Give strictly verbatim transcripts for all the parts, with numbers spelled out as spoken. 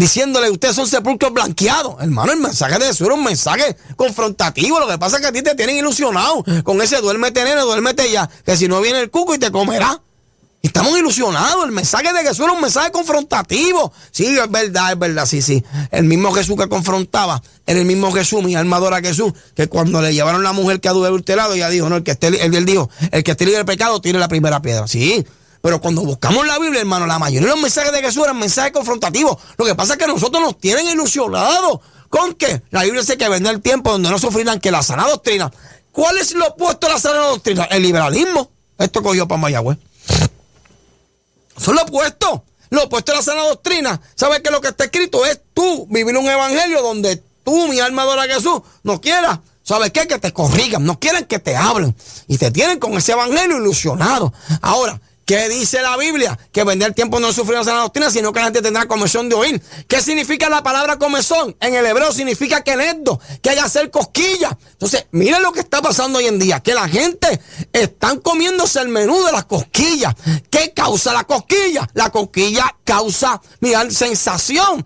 diciéndole, ustedes son sepulcros blanqueados. Hermano, el mensaje de Jesús era un mensaje confrontativo. Lo que pasa es que a ti te tienen ilusionado con ese duérmete nene, duérmete ya, que si no viene el cuco y te comerá. Estamos ilusionados. El mensaje de Jesús era un mensaje confrontativo. Sí, es verdad, es verdad, sí, sí. El mismo Jesús que confrontaba, era el mismo Jesús, mi alma adora a Jesús, que cuando le llevaron a la mujer que adulterado, ella dijo, no, el que esté, él, él dijo, el que esté libre del pecado tiene la primera piedra. Sí, pero cuando buscamos la Biblia, hermano, la mayoría de los mensajes de Jesús eran mensajes confrontativos. Lo que pasa es que nosotros nos tienen ilusionados. ¿Con qué? La Biblia dice que vendrá el tiempo donde no sufrirán que la sana doctrina. ¿Cuál es lo opuesto a la sana doctrina? El liberalismo. Esto cogió para Mayagüez. Eso es lo opuesto. Lo opuesto a la sana doctrina. ¿Sabes que lo que está escrito es tú vivir un evangelio donde tú, mi alma adora a Jesús, no quieras? ¿Sabes qué? Que te corrigan, no quieren que te hablen. Y te tienen con ese evangelio ilusionado. Ahora, ¿qué dice la Biblia? Que vendrá el tiempo no sufrirá la sana doctrina, sino que la gente tendrá comezón de oír. ¿Qué significa la palabra comezón? En el hebreo significa que eneddo, que hay que hacer cosquillas. Entonces, miren lo que está pasando hoy en día, que la gente están comiéndose el menú de las cosquillas. ¿Qué causa la cosquilla? La cosquilla causa, mira, sensación.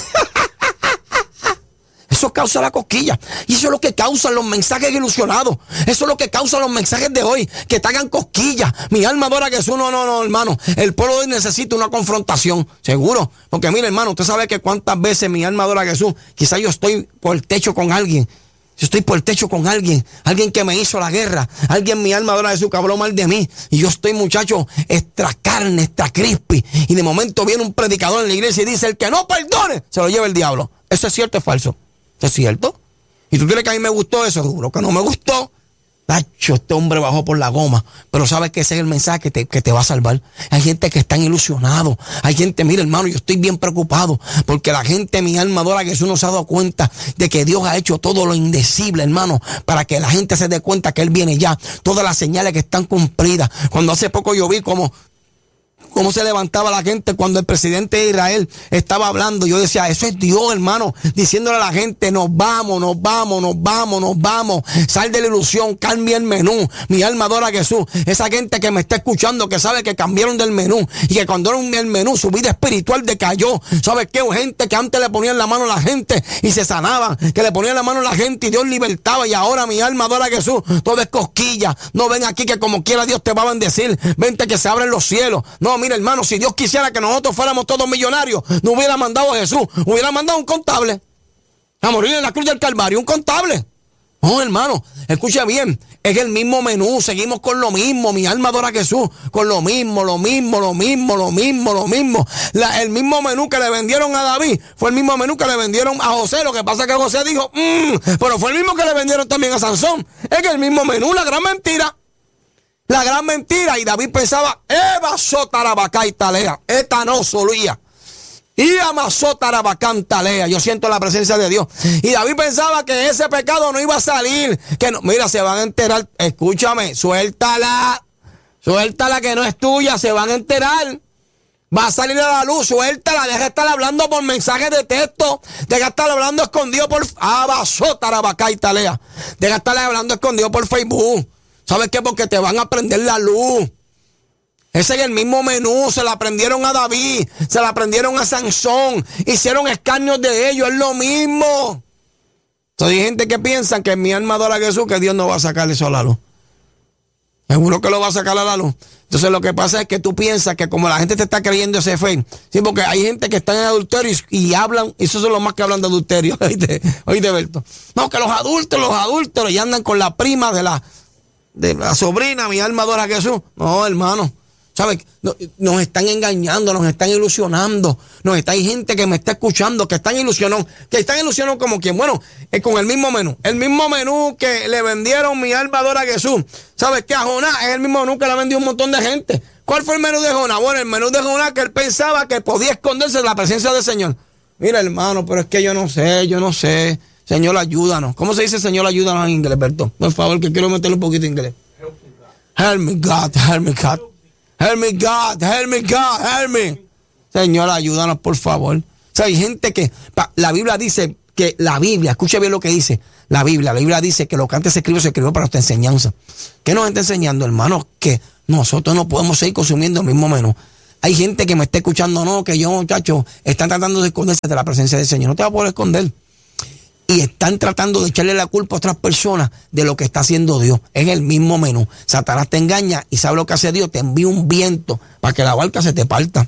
Eso causa la cosquilla. Y eso es lo que causan los mensajes ilusionados. Eso es lo que causan los mensajes de hoy. Que te hagan cosquillas. Mi alma adora a Jesús. No, no, no, hermano. El pueblo de hoy necesita una confrontación. Seguro. Porque mire, hermano, usted sabe que cuántas veces mi alma adora a Jesús. Quizás yo estoy por el techo con alguien. Yo estoy por el techo con alguien. Alguien que me hizo la guerra. Alguien, mi alma adora a Jesús, que habló mal de mí. Y yo estoy, muchacho, extra carne, extra crispy. Y de momento viene un predicador en la iglesia y dice, el que no perdone, se lo lleva el diablo. ¿Eso es cierto o es falso? ¿Es cierto? ¿Y tú crees que a mí me gustó eso? Seguro que no me gustó. Tacho, este hombre bajó por la goma. Pero sabes que ese es el mensaje que te, que te va a salvar. Hay gente que está ilusionado. Hay gente, mira, hermano, yo estoy bien preocupado. Porque la gente, mi alma adora a Jesús, no se ha dado cuenta de que Dios ha hecho todo lo indecible, hermano, para que la gente se dé cuenta que Él viene ya. Todas las señales que están cumplidas. Cuando hace poco yo vi como cómo se levantaba la gente cuando el presidente de Israel estaba hablando. Yo decía, eso es Dios, hermano, diciéndole a la gente, nos vamos, nos vamos, nos vamos, nos vamos. Sal de la ilusión, cambia el menú. Mi alma adora a Jesús. Esa gente que me está escuchando, que sabe que cambiaron del menú y que cuando era el menú, su vida espiritual decayó. ¿Sabes qué? Gente que antes le ponían la mano a la gente y se sanaban, que le ponían la mano a la gente y Dios libertaba, y ahora mi alma adora a Jesús. Todo es cosquilla. No, ven aquí que como quiera Dios te va a bendecir. Vente que se abren los cielos. No, mira, hermano, si Dios quisiera que nosotros fuéramos todos millonarios, no hubiera mandado a Jesús, hubiera mandado un contable a morir en la cruz del Calvario, un contable. No, hermano, escucha bien, es el mismo menú, seguimos con lo mismo, mi alma adora a Jesús, con lo mismo, lo mismo, lo mismo, lo mismo, lo mismo. La, el mismo menú que le vendieron a David fue el mismo menú que le vendieron a José. Lo que pasa es que José dijo, mmm, pero fue el mismo que le vendieron también a Sansón. Es que el mismo menú, la gran mentira. La gran mentira. Y David pensaba, Eva sotarabacá y talea, esta no solía. Y amasó tarabacán talea. Yo siento la presencia de Dios. Y David pensaba que ese pecado no iba a salir. Que no, mira, se van a enterar. Escúchame, suéltala. Suéltala que no es tuya, se van a enterar. Va a salir a la luz, suéltala. Deja de estar hablando por mensajes de texto. Deja de estar hablando escondido por amasó tarabacá y talea. Deja de estar hablando escondido por Facebook. ¿Sabes qué? Porque te van a prender la luz. Ese es el mismo menú. Se la prendieron a David, se la prendieron a Sansón, hicieron escarnios de ellos. Es lo mismo. Entonces hay gente que piensa que mi alma adora a Jesús, que Dios no va a sacar eso a la luz. Seguro que lo va a sacar a la luz. Entonces lo que pasa es que tú piensas que como la gente te está creyendo ese fe, sí, porque hay gente que está en adulterio y, y hablan, y esos son los más que hablan de adulterio. Oíste, oíste, Berto. No, que los adúlteros, los adúlteros, y andan con la prima de la de la sobrina, mi alma adora a Jesús. No, hermano, ¿sabes? Nos, nos están engañando, nos están ilusionando. Nos está, hay gente que me está escuchando, que están ilusionados, que están ilusionados como quien, bueno, es con el mismo menú. El mismo menú que le vendieron mi alma adora a Jesús. ¿Sabes qué? A Jonás es el mismo menú que le vendió un montón de gente. ¿Cuál fue el menú de Jonás? Bueno, el menú de Jonás que él pensaba que podía esconderse de la presencia del Señor. Mira, hermano, pero es que yo no sé, yo no sé. Señor, ayúdanos. ¿Cómo se dice Señor, ayúdanos en inglés, Berto? Por favor, que quiero meterle un poquito de inglés. Help me, God, help me, God. Help me, God, help me, God, help me. Señor, ayúdanos, por favor. O sea, hay gente que, la Biblia dice que la Biblia, escuche bien lo que dice la Biblia. La Biblia dice que lo que antes se escribió, se escribió para nuestra enseñanza. ¿Qué nos está enseñando, hermanos? Que nosotros no podemos seguir consumiendo el mismo menú. Hay gente que me está escuchando, no, que yo, muchachos, están tratando de esconderse de la presencia del Señor. No te vas a poder esconder. Y están tratando de echarle la culpa a otras personas de lo que está haciendo Dios. Es el mismo menú. Satanás te engaña y sabe lo que hace Dios. Te envía un viento para que la barca se te parta.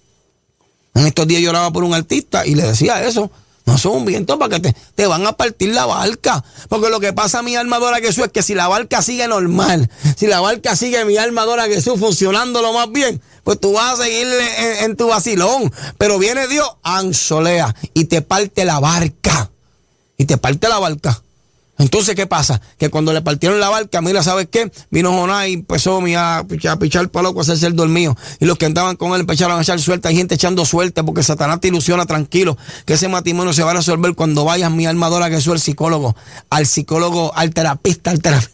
En estos días yo oraba por un artista y le decía eso. No son un viento para que te, te van a partir la barca. Porque lo que pasa, mi alma adora a Jesús, es que si la barca sigue normal, si la barca sigue, mi alma adora a Jesús, funcionando lo más bien, pues tú vas a seguir en, en tu vacilón. Pero viene Dios, ansolea, y te parte la barca. Y te parte la barca. Entonces, ¿qué pasa? Que cuando le partieron la barca, mira, ¿sabes qué? Vino Jonás y empezó mira, a pichar, a pichar para loco, a hacerse el dormido. Y los que andaban con él empezaron a echar suerte. Hay gente echando suerte porque Satanás te ilusiona, tranquilo, que ese matrimonio se va a resolver cuando vayas, mi alma adora a Jesús, al psicólogo, al psicólogo, al terapista, al terapista.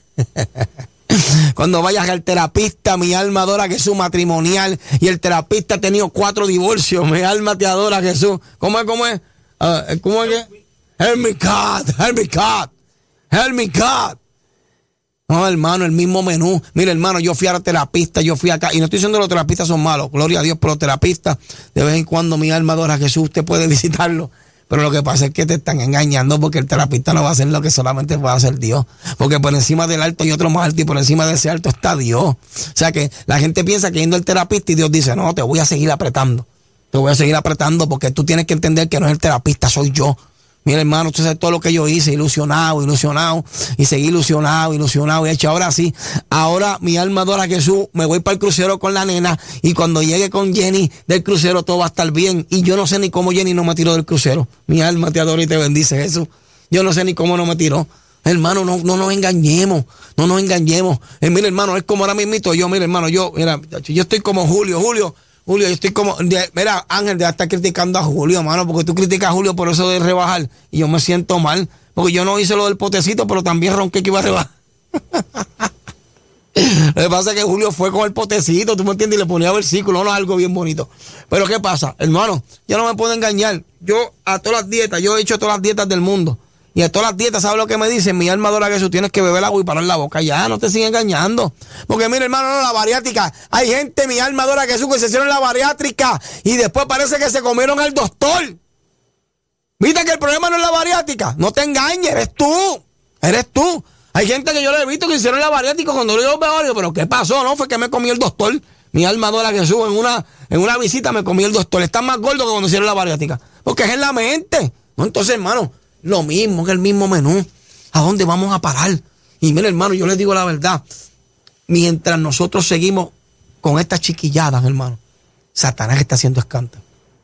Cuando vayas al terapista, mi alma adora a Jesús matrimonial. Y el terapista ha tenido cuatro divorcios. Mi alma te adora a Jesús. ¿Cómo es? ¿Cómo es? Uh, ¿Cómo es que? Help me God, help me God. Help me God. No, hermano, el mismo menú. Mira, hermano, yo fui a la terapista, yo fui acá. Y no estoy diciendo que los terapistas son malos. Gloria a Dios por los terapistas. De vez en cuando mi alma adora a Jesús. Usted puede visitarlo. Pero lo que pasa es que te están engañando porque el terapista no va a hacer lo que solamente puede hacer Dios. Porque por encima del alto hay otro más alto y por encima de ese alto está Dios. O sea que la gente piensa que yendo al terapista y Dios dice, no, te voy a seguir apretando. Te voy a seguir apretando porque tú tienes que entender que no es el terapista, soy yo. Mira, hermano, usted sabe todo lo que yo hice, ilusionado, ilusionado, y seguí ilusionado, ilusionado, y hecho, ahora sí, ahora mi alma adora a Jesús, me voy para el crucero con la nena, y cuando llegue con Jenny del crucero todo va a estar bien, y yo no sé ni cómo Jenny no me tiró del crucero. Mi alma te adora y te bendice, Jesús. Yo no sé ni cómo no me tiró. Hermano, no, no nos engañemos, no nos engañemos. Eh, mira, hermano, es como ahora mismo yo, mira, hermano, yo, mira, yo estoy como Julio, Julio. Julio, yo estoy como, de, mira, Ángel, ya está criticando a Julio, mano, porque tú criticas a Julio por eso de rebajar, y yo me siento mal, porque yo no hice lo del potecito, pero también ronqué que iba a rebajar. Lo que pasa es que Julio fue con el potecito, tú me entiendes, y le ponía versículo, no, algo bien bonito. Pero ¿qué pasa? Hermano, yo no me puedo engañar, yo a todas las dietas, yo he hecho todas las dietas del mundo, y a todas las dietas, ¿sabes lo que me dicen? Mi alma adora a Jesús, tienes que beber agua y parar la boca. Ya, no te sigas engañando. Porque mira, hermano, no, la bariátrica. Hay gente, mi alma adora a Jesús, que se hicieron la bariátrica y después parece que se comieron al doctor. ¿Viste que el problema no es la bariátrica? No te engañes, eres tú. Eres tú. Hay gente que yo le he visto que hicieron la bariátrica cuando yo veo, digo, pero ¿qué pasó? No, fue que me comió el doctor. Mi alma adora a Jesús. En una, en una visita me comió el doctor. Está más gordo que cuando hicieron la bariátrica. Porque es en la mente. No, entonces, hermano, lo mismo, que el mismo menú. ¿A dónde vamos a parar? Y mira, hermano, yo les digo la verdad. Mientras nosotros seguimos con estas chiquilladas, hermano, Satanás está haciendo escante.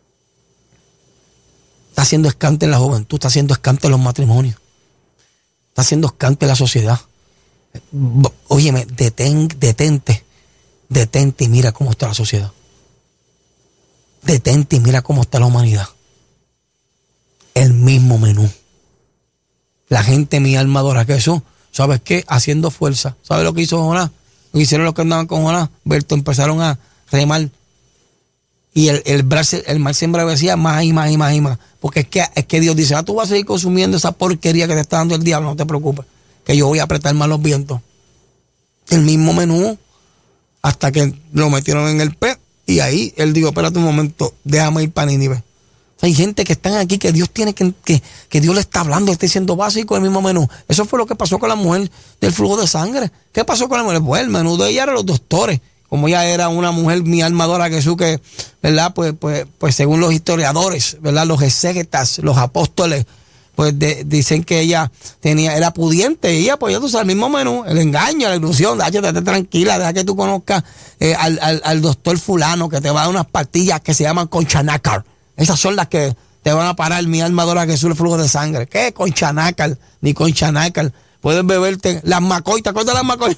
Está haciendo escante en la juventud, está haciendo escante en los matrimonios. Está haciendo escante en la sociedad. Óyeme, detén, detente, detente y mira cómo está la sociedad. Detente y mira cómo está la humanidad. El mismo menú. La gente, mi alma adora a Jesús. ¿Sabes qué? Haciendo fuerza. ¿Sabes lo que hizo Jonás? Lo que hicieron los que andaban con Jonás. Berto, empezaron a remar. Y el, el, el mar siempre decía más y más y más y más. Porque es que, es que Dios dice, ah, tú vas a seguir consumiendo esa porquería que te está dando el diablo, no te preocupes, que yo voy a apretar más los vientos. El mismo menú, hasta que lo metieron en el pez. Y ahí él dijo, espérate un momento, déjame ir para Nínive. Hay gente que están aquí que Dios tiene que, que, que Dios le está hablando, le está diciendo básico el mismo menú. Eso fue lo que pasó con la mujer del flujo de sangre. ¿Qué pasó con la mujer? Pues el menú de ella era los doctores. Como ella era una mujer, mi alma adora a Jesús, que, ¿verdad? Pues, pues, pues según los historiadores, ¿verdad? Los exégetas, los apóstoles, pues de, dicen que ella tenía, era pudiente. Y ella, pues ya tú sabes, el mismo menú, el engaño, la ilusión, déjate tranquila, deja que tú conozcas eh, al, al, al doctor fulano que te va a dar unas pastillas que se llaman conchanácar. Esas son las que te van a parar, mi alma adora a Jesús, el flujo de sangre. ¿Qué? Conchanácar, ni conchanácar. Puedes beberte las Macoy, ¿te acuerdas de las Macoy?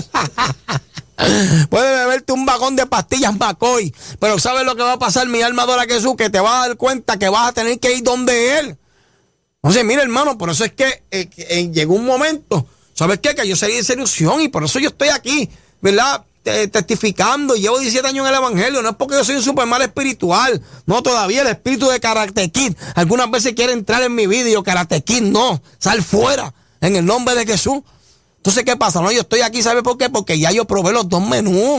Puedes beberte un vagón de pastillas Macoy. Pero ¿sabes lo que va a pasar, mi alma adora a Jesús? Que te vas a dar cuenta que vas a tener que ir donde Él. Entonces, mira, hermano, por eso es que eh, eh, llegó un momento, ¿sabes qué? Que yo seguí esa ilusión y por eso yo estoy aquí, ¿verdad? Testificando, y llevo diecisiete años en el evangelio. No es porque yo soy un supermal espiritual, no, todavía el espíritu de Karate Kid algunas veces quiere entrar en mi vida y yo, Karate Kid, no, sal fuera en el nombre de Jesús. Entonces, ¿qué pasa? No, yo estoy aquí, ¿sabe por qué? Porque ya yo probé los dos menús.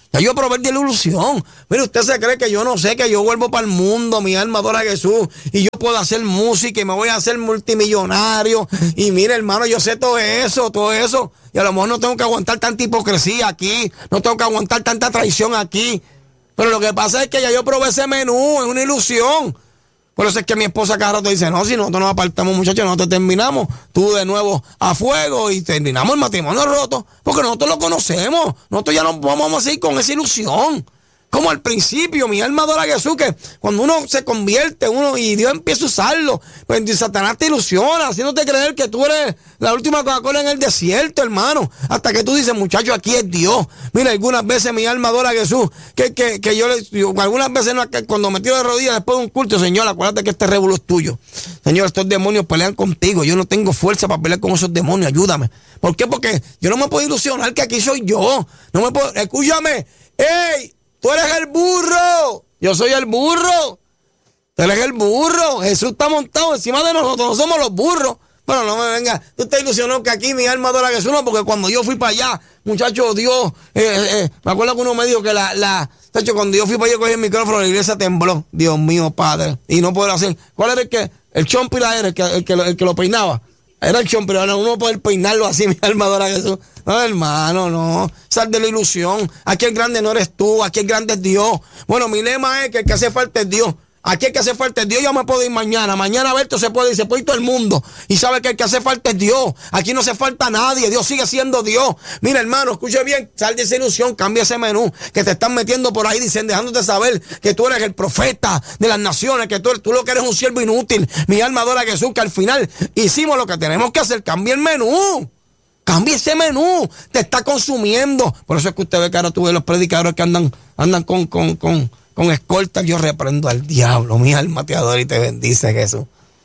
Ya yo probé de la ilusión. Mire, usted se cree que yo no sé, que yo vuelvo para el mundo, mi alma adora a Jesús, y yo puedo hacer música y me voy a hacer multimillonario. Y mire, hermano, yo sé todo eso, todo eso. Y a lo mejor no tengo que aguantar tanta hipocresía aquí, no tengo que aguantar tanta traición aquí. Pero lo que pasa es que ya yo probé ese menú, es una ilusión. Por eso es que mi esposa cada rato dice, no, si nosotros nos apartamos, muchachos, nosotros terminamos, tú de nuevo a fuego y terminamos el matrimonio roto, porque nosotros lo conocemos, nosotros ya no vamos a seguir con esa ilusión. Como al principio, mi alma adora a Jesús, que cuando uno se convierte, uno y Dios empieza a usarlo, pues Satanás te ilusiona, haciéndote creer que tú eres la última Coca-Cola en el desierto, hermano. Hasta que tú dices, muchacho, aquí es Dios. Mira, algunas veces mi alma adora a Jesús, que, que, que yo, le, yo algunas veces no, cuando me tiro de rodillas después de un culto, Señor, acuérdate que este revuelo es tuyo. Señor, estos demonios pelean contigo, yo no tengo fuerza para pelear con esos demonios, ayúdame. ¿Por qué? Porque yo no me puedo ilusionar que aquí soy yo. No me puedo, escúchame, ¡ey! Tú eres el burro. Yo soy el burro. Tú eres el burro. Jesús está montado encima de nosotros. No somos los burros. Bueno, no me venga. Tú estás ilusionado que aquí mi alma adora a Jesús. No, porque cuando yo fui para allá, muchachos, Dios, eh, eh, me acuerdo que uno me dijo que la, la, muchachos, cuando yo fui para allá, cogí el micrófono, la iglesia tembló. Dios mío, Padre. Y no puedo hacer. ¿Cuál era el que? El chompira era el que, el que, el que lo peinaba. Era el chompira. No, uno puede peinarlo así, mi alma adora a Jesús. No, hermano, no. Sal de la ilusión. Aquí el grande no eres tú, aquí el grande es Dios. Bueno, mi lema es que el que hace falta es Dios. Aquí el que hace falta es Dios. Yo me puedo ir mañana. Mañana Berto se puede ir, se puede ir todo el mundo. Y sabe que el que hace falta es Dios. Aquí no hace falta nadie. Dios sigue siendo Dios. Mira, hermano, escuche bien. Sal de esa ilusión, cambia ese menú que te están metiendo por ahí, dicen, dejándote saber que tú eres el profeta de las naciones, que tú, tú lo que eres un siervo inútil. Mi alma adora a Jesús, que al final hicimos lo que tenemos que hacer. Cambia el menú. Cambia ese menú, te está consumiendo. Por eso es que usted ve que ahora tú ves los predicadores que andan, andan con, con, con, con escoltas. Yo reprendo al diablo, mi alma te adora y te bendice, Jesús.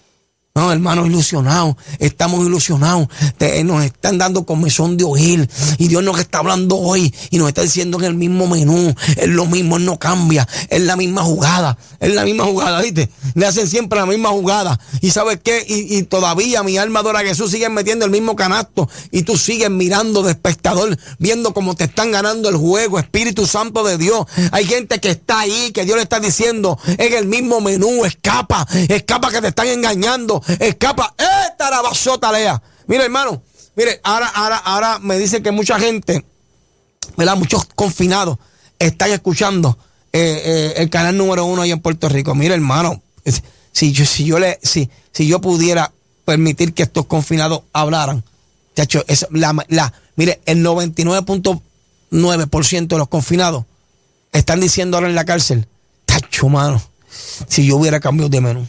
No, hermanos, ilusionados, estamos ilusionados, te, nos están dando comezón de oír y Dios nos está hablando hoy y nos está diciendo que el mismo menú, es lo mismo, Él no cambia, es la misma jugada, es la misma jugada, ¿viste? Le hacen siempre la misma jugada y ¿sabes qué? Y, y todavía mi alma adora a Jesús, siguen metiendo el mismo canasto y tú sigues mirando de espectador, viendo cómo te están ganando el juego, Espíritu Santo de Dios. Hay gente que está ahí, que Dios le está diciendo, es el mismo menú, escapa, escapa que te están engañando. Escapa, esta la basota lea. Mire, hermano, mire, ahora, ahora, ahora me dice que mucha gente, ¿verdad? Muchos confinados están escuchando eh, eh, el canal número uno ahí en Puerto Rico. Mire, hermano, si yo, si yo le, si, si yo pudiera permitir que estos confinados hablaran, chacho, es la, la, mire, el noventa y nueve punto nueve por ciento de los confinados están diciendo ahora en la cárcel, chacho, mano, si yo hubiera cambiado de menú.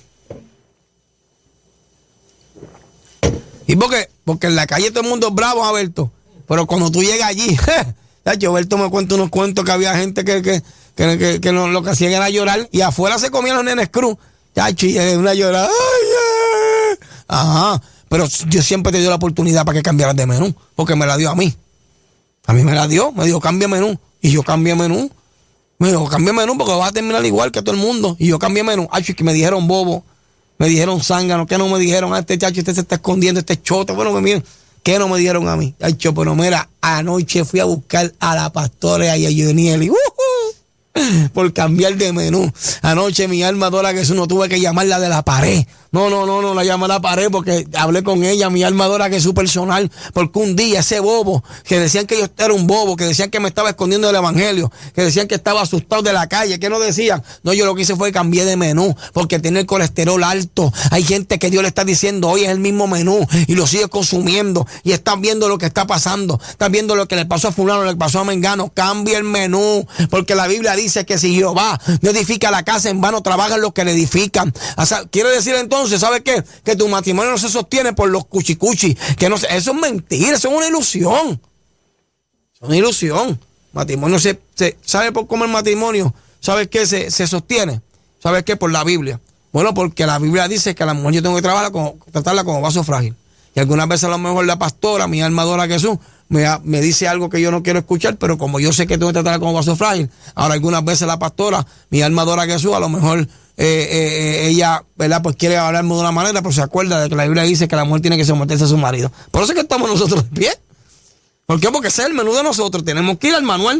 ¿Y por qué? Porque en la calle todo el mundo es bravo, Alberto. Pero cuando tú llegas allí, yo Alberto me cuenta unos cuentos que había gente que, que, que, que, que lo, lo que hacían era llorar. Y afuera se comían los nenes cruz. Chacho, y una llorada. Ay, ay. Ajá. Pero Dios siempre te dio la oportunidad para que cambiaras de menú. Porque me la dio a mí. A mí me la dio. Me dijo, cambia menú. Y yo cambié menú. Me dijo, cambia menú porque vas a terminar igual que todo el mundo. Y yo cambié menú. Ay, que me dijeron bobo. Me dijeron zángano, ¿qué no me dijeron a este chacho? Este se está escondiendo, este choto. Bueno, me miren, ¿qué no me dieron a mí? Ay, pero mira, anoche fui a buscar a la pastora y a Yonieli. ¡Uh! Por cambiar de menú. Anoche mi alma adora que eso no tuve que llamarla de la pared. No, no, no, no la llamé a la pared porque hablé con ella, mi alma adora que es su personal, porque un día ese bobo, que decían que yo era un bobo, que decían que me estaba escondiendo del evangelio, que decían que estaba asustado de la calle, que no decían, no, yo lo que hice fue cambiar de menú, porque tiene el colesterol alto. Hay gente que Dios le está diciendo, hoy es el mismo menú, y lo sigue consumiendo, y están viendo lo que está pasando, están viendo lo que le pasó a fulano, lo que pasó a Mengano. Cambia el menú, porque la Biblia dice que si Jehová no edifica la casa, en vano trabajan los que le edifican. O sea, quiere decir entonces, ¿sabe qué? Que tu matrimonio no se sostiene por los cuchicuchi, que no, eso es mentira, eso es una ilusión. Es una ilusión. Matrimonio se, se ¿sabe por cómo el matrimonio? ¿Sabe qué? Se, se sostiene. ¿Sabe qué? Por la Biblia. Bueno, porque la Biblia dice que a la mujer yo tengo que trabajarla como, tratarla como vaso frágil. Y algunas veces a lo mejor la pastora, mi alma adora a Jesús, me, me dice algo que yo no quiero escuchar, pero como yo sé que tengo que tratarla como vaso frágil, ahora algunas veces la pastora, mi alma adora a Jesús, a lo mejor eh, eh, ella, ¿verdad? Pues quiere hablarme de una manera, pero se acuerda de que la Biblia dice que la mujer tiene que someterse a su marido. Por eso es que estamos nosotros de pie. ¿Por qué? Porque ese es el menú de nosotros. Tenemos que ir al manual.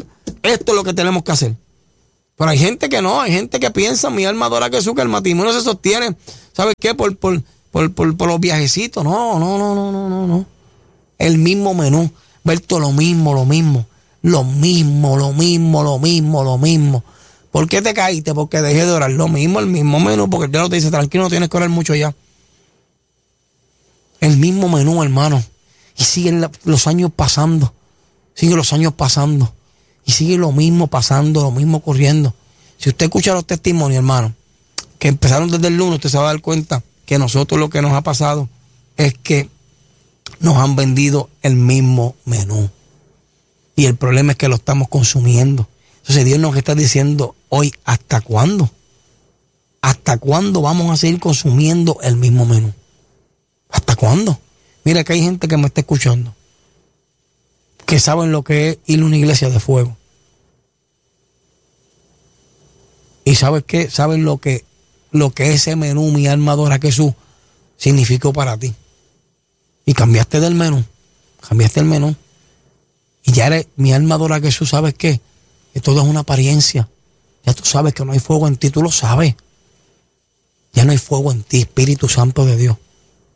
esto es lo que tenemos que hacer. Pero hay gente que no, hay gente que piensa, mi alma adora a Jesús, que el matrimonio se sostiene, ¿sabes qué? Por, por, por, por, por los viajecitos. No, no, no, no, no, no, no. El mismo menú, ver todo lo mismo, lo mismo, lo mismo, lo mismo, lo mismo, lo mismo. ¿Por qué te caíste? Porque dejé de orar. Lo mismo, el mismo menú, porque el diablo te dice, tranquilo, no tienes que orar mucho ya. El mismo menú, hermano. Y siguen la, los años pasando. Siguen los años pasando. Y sigue lo mismo pasando, lo mismo corriendo. Si usted escucha los testimonios, hermano, que empezaron desde el lunes, usted se va a dar cuenta que nosotros lo que nos ha pasado es que nos han vendido el mismo menú. Y el problema es que lo estamos consumiendo. Entonces Dios nos está diciendo hoy, ¿hasta cuándo? ¿Hasta cuándo vamos a seguir consumiendo el mismo menú? ¿Hasta cuándo? Mira que hay gente que me está escuchando, que saben lo que es ir a una iglesia de fuego. Y ¿sabes qué? Saben lo que, lo que ese menú, mi alma adora a Jesús, significó para ti. Y cambiaste del menú, cambiaste el menú. Y ya eres, mi alma adora a Jesús, ¿sabes qué? Que todo es una apariencia. Ya tú sabes que no hay fuego en ti, tú lo sabes. Ya no hay fuego en ti, Espíritu Santo de Dios.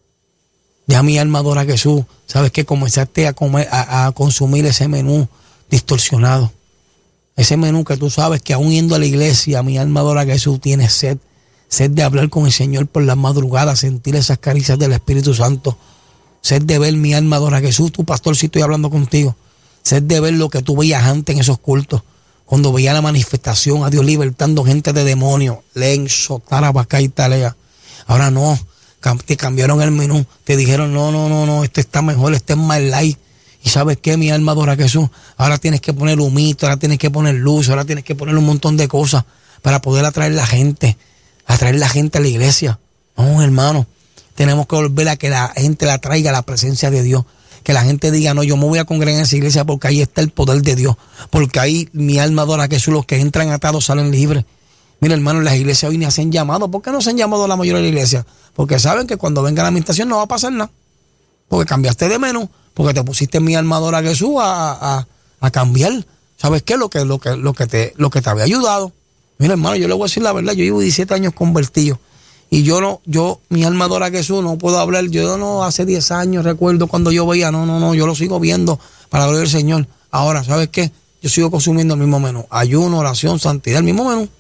Ya mi alma adora a Jesús, ¿sabes qué? Comenzaste a, comer, a, a consumir ese menú distorsionado. Ese menú que tú sabes que aún yendo a la iglesia, mi alma adora a Jesús, tiene sed. Sed de hablar con el Señor por las madrugadas, sentir esas caricias del Espíritu Santo. Sed de ver, mi alma adora a Jesús, tu pastor, si estoy hablando contigo. Sed de ver lo que tú veías antes en esos cultos. Cuando veías la manifestación a Dios libertando gente de demonios. Lenzo, tarabacá y talea. Ahora no. Te cambiaron el menú, te dijeron, no, no, no, no, este está mejor, este es más light. Y ¿sabes qué? Mi alma adora a Jesús. Ahora tienes que poner humito, ahora tienes que poner luz, ahora tienes que poner un montón de cosas para poder atraer la gente, atraer la gente a la iglesia. No, hermano, tenemos que volver a que la gente la traiga a la presencia de Dios. Que la gente diga, no, yo me voy a congregar en esa iglesia porque ahí está el poder de Dios. Porque ahí mi alma adora a Jesús, los que entran atados salen libres. Mira, hermano, en las iglesias hoy ni hacen llamado. ¿Por qué no se han llamado a la mayoría de la iglesia? Porque saben que cuando venga la administración no va a pasar nada. Porque cambiaste de menú, porque te pusiste mi alma adora a Jesús a, a, a cambiar. ¿Sabes qué? Lo que, lo, que, lo, que te, lo que te había ayudado. Mira, hermano, yo le voy a decir la verdad. Yo llevo diecisiete años convertido. Y yo no, yo, mi alma adora a Jesús, no puedo hablar. Yo no, hace diez años recuerdo cuando yo veía, no, no, no, yo lo sigo viendo para la gloria del Señor. Ahora, ¿sabes qué? Yo sigo consumiendo el mismo menú. Ayuno, oración, santidad, el mismo menú.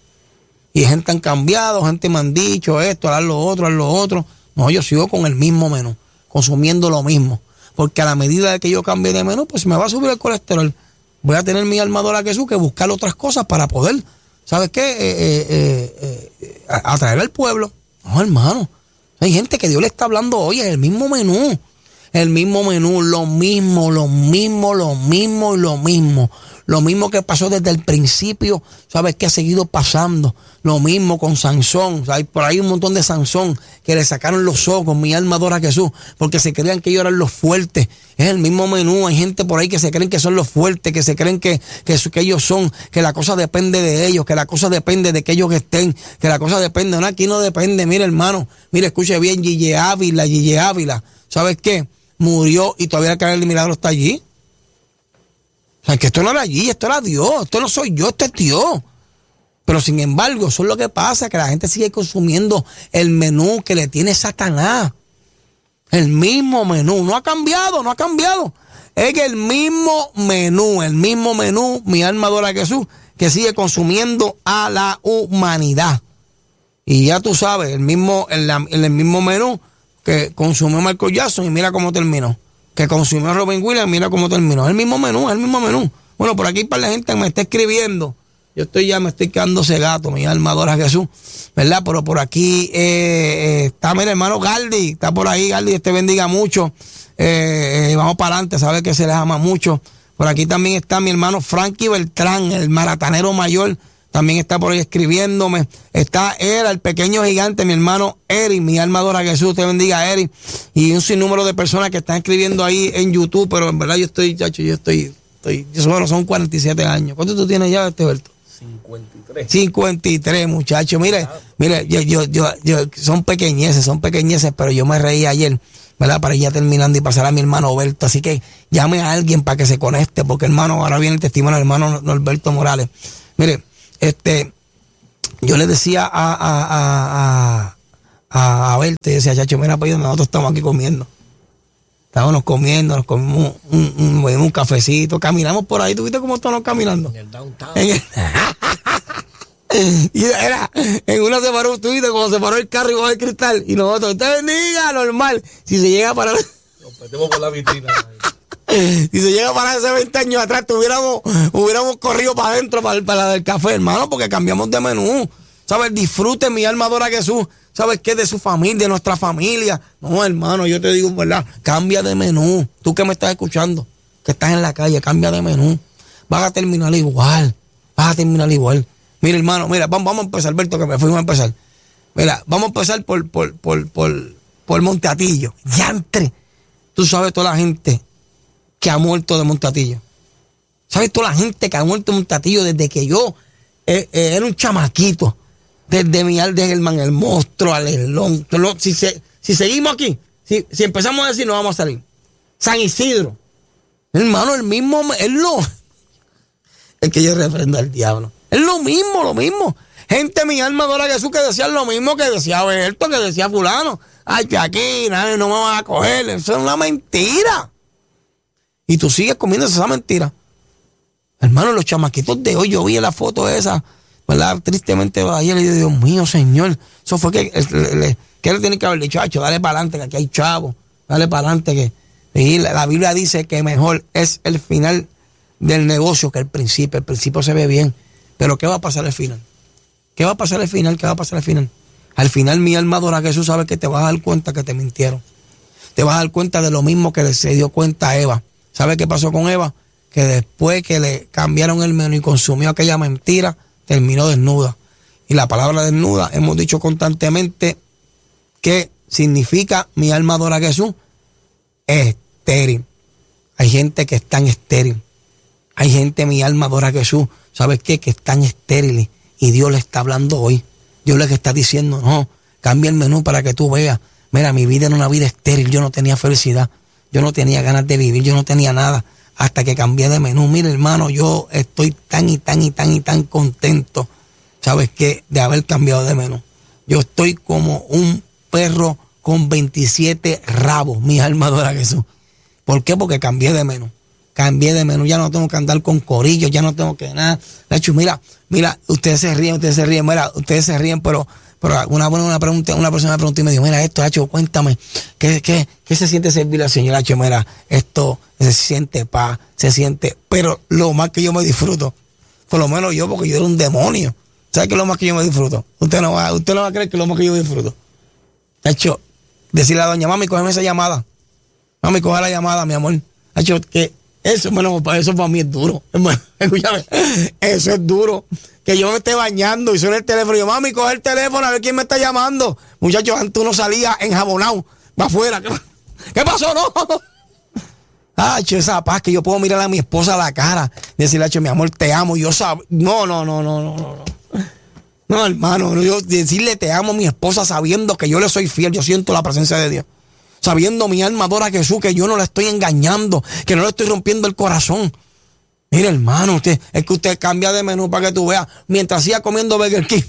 Y gente han cambiado, gente me han dicho esto, haz lo otro, haz lo otro. No, yo sigo con el mismo menú, consumiendo lo mismo. Porque a la medida de que yo cambie de menú, pues me va a subir el colesterol. Voy a tener mi alma adora a Jesús que buscar otras cosas para poder, ¿sabes qué? Eh, eh, eh, eh, atraer al pueblo. No, hermano. Hay gente que Dios le está hablando hoy, es el mismo menú. El mismo menú, lo mismo, lo mismo, lo mismo y lo mismo. Lo mismo que pasó desde el principio, ¿sabes qué ha seguido pasando? Lo mismo con Sansón. Hay por ahí un montón de Sansón que le sacaron los ojos, mi alma adora a Jesús, porque se creían que ellos eran los fuertes. Es el mismo menú. Hay gente por ahí que se creen que son los fuertes, que se creen que, que, que ellos son, que la cosa depende de ellos, que la cosa depende de que ellos estén, que la cosa depende. No, aquí no depende. Mire, hermano, mire, escuche bien, Gille Ávila, Gille Ávila. ¿Sabes qué? Murió y todavía el canal del milagro está allí. O sea, que esto no era allí, esto era Dios, esto no soy yo, esto es Dios. Pero sin embargo, eso es lo que pasa, que la gente sigue consumiendo el menú que le tiene Satanás. El mismo menú, no ha cambiado, no ha cambiado. Es que el mismo menú, el mismo menú, mi alma adora a Jesús, que sigue consumiendo a la humanidad. Y ya tú sabes, el mismo, el, el mismo menú que consumió Michael Jackson y mira cómo terminó. Que consumió Robin Williams, mira cómo terminó. Es el mismo menú, es el mismo menú. Bueno, por aquí para la gente que me está escribiendo. Yo estoy ya, me estoy quedando cegato, mi alma adora a Jesús, ¿verdad? Pero por aquí eh, eh, está mi hermano Galdi, está por ahí, Galdi, Dios te bendiga mucho. Eh, eh, vamos para adelante, sabe que se les ama mucho. Por aquí también está mi hermano Frankie Beltrán, el maratanero mayor, también está por ahí escribiéndome. Está él, el pequeño gigante, mi hermano Eric, mi alma adora a Jesús, te bendiga Eric. Y un sinnúmero de personas que están escribiendo ahí en YouTube, pero en verdad yo estoy, chacho, yo estoy, estoy, yo solo son cuarenta y siete años. ¿Cuánto tú tienes ya, Esteberto? cincuenta y tres. cincuenta y tres, muchachos. Mire, mire, yo, yo, yo, yo, son pequeñeces, son pequeñeces, pero yo me reí ayer, ¿verdad? Para ir ya terminando y pasar a mi hermano Alberto. Así que llame a alguien para que se conecte, porque hermano, ahora viene el testimonio del hermano Norberto Morales. Mire, este, yo le decía a, a, a, a, a Abel, te decía, chacho, mira, pues nosotros estamos aquí comiendo. Estábamos comiendo, nos comimos un, un, un, un cafecito, caminamos por ahí. ¿Tú viste cómo estamos caminando? En el downtown. En el... y era, en una se paró, tú viste cómo se paró el carro y bajó el cristal. Y nosotros, usted bendiga, normal. Si se llega a parar... Nos metemos por la vitrina. Si se llega a parar hace veinte años atrás, tuviéramos, hubiéramos corrido para adentro, para, para la del café, hermano, porque cambiamos de menú. ¿Sabes? Disfrute, mi alma adora a Jesús. ¿Sabes qué? De su familia, de nuestra familia. No, hermano, yo te digo, ¿verdad? Cambia de menú. Tú que me estás escuchando, que estás en la calle, cambia de menú. Vas a terminar igual. Vas a terminar igual. Mira, hermano, mira, vamos, vamos a empezar, Alberto, que me fuimos a empezar. Mira, vamos a empezar por, por, por, por, por Monteatillo. Yantre. Tú sabes toda la gente que ha muerto de Monteatillo. ¿Sabes toda la gente que ha muerto de Monteatillo desde que yo eh, eh, era un chamaquito? Desde mi Alde Germán, el monstruo, Alelón. Si, se, si seguimos aquí, si, si empezamos a decir, no vamos a salir. San Isidro. Hermano, el mismo, es lo. Es que yo reprendo al diablo. Es lo mismo, lo mismo. Gente, mi alma adora a Jesús, que decía lo mismo que decía Alberto, que decía fulano. Ay, que aquí nadie no me va a coger. Eso es una mentira. Y tú sigues comiendo esa mentira. Hermano, los chamaquitos de hoy, yo vi la foto esa, ¿verdad? Tristemente ayer le digo, Dios mío, Señor. Eso fue que, le, le, que le tiene que haber dicho, chacho, dale para adelante, que aquí hay chavos. Dale para adelante, que y la, la Biblia dice que mejor es el final del negocio que el principio. El principio se ve bien, pero ¿qué va a pasar al final? ¿Qué va a pasar al final? ¿Qué va a pasar al final? Al final, mi alma adora a Jesús, sabe que te vas a dar cuenta que te mintieron. Te vas a dar cuenta de lo mismo que se dio cuenta Eva. ¿Sabe qué pasó con Eva? Que después que le cambiaron el menú y consumió aquella mentira, terminó desnuda. Y la palabra desnuda, hemos dicho constantemente que significa mi alma adora a Jesús, estéril. Hay gente que es tan estéril. Hay gente, mi alma adora a Jesús, ¿sabes qué? Que están estériles. Y Dios le está hablando hoy. Dios le está diciendo, no, cambia el menú para que tú veas. Mira, mi vida era una vida estéril. Yo no tenía felicidad. Yo no tenía ganas de vivir. Yo no tenía nada. Hasta que cambié de menú. Mira, hermano, yo estoy tan y tan y tan y tan contento, ¿sabes qué? De haber cambiado de menú. Yo estoy como un perro con veintisiete rabos. Mi alma adora a Jesús. ¿Por qué? Porque cambié de menú. Cambié de menú, ya no tengo que andar con corillos, ya no tengo que nada. De hecho, mira, mira, ustedes se ríen, ustedes se ríen, mira, ustedes se ríen, pero, pero una, una, pregunta, una persona me preguntó y me dijo, mira, esto, Hacho, cuéntame, ¿qué, qué, qué se siente servir al Señor? Hacho, mira, esto se siente paz, se siente, pero lo más que yo me disfruto, por lo menos yo, porque yo era un demonio. ¿Sabe qué es lo más que yo me disfruto? Usted no va, usted no va a creer que es lo más que yo disfruto. Hacho, decirle a la doña, mami, cógeme esa llamada. Mami, coge la llamada, mi amor. Hacho, que Eso, bueno, eso para mí es duro. Escúchame, eso es duro. Que yo me esté bañando y suene el teléfono. Y yo, mami, coge el teléfono a ver quién me está llamando. Muchachos, antes uno salía enjabonado, va afuera. ¿Qué, ¿Qué pasó? No. Ah, esa paz que yo puedo mirar a mi esposa a la cara y decirle, mi amor, te amo. Y yo sab... No, no, no, no, no, no. No, hermano, yo decirle te amo a mi esposa sabiendo que yo le soy fiel. Yo siento la presencia de Dios. Sabiendo mi alma adora a Jesús, que yo no le estoy engañando, que no le estoy rompiendo el corazón. Mire, hermano, usted, es que usted cambia de menú para que tú veas. Mientras siga comiendo Burger King,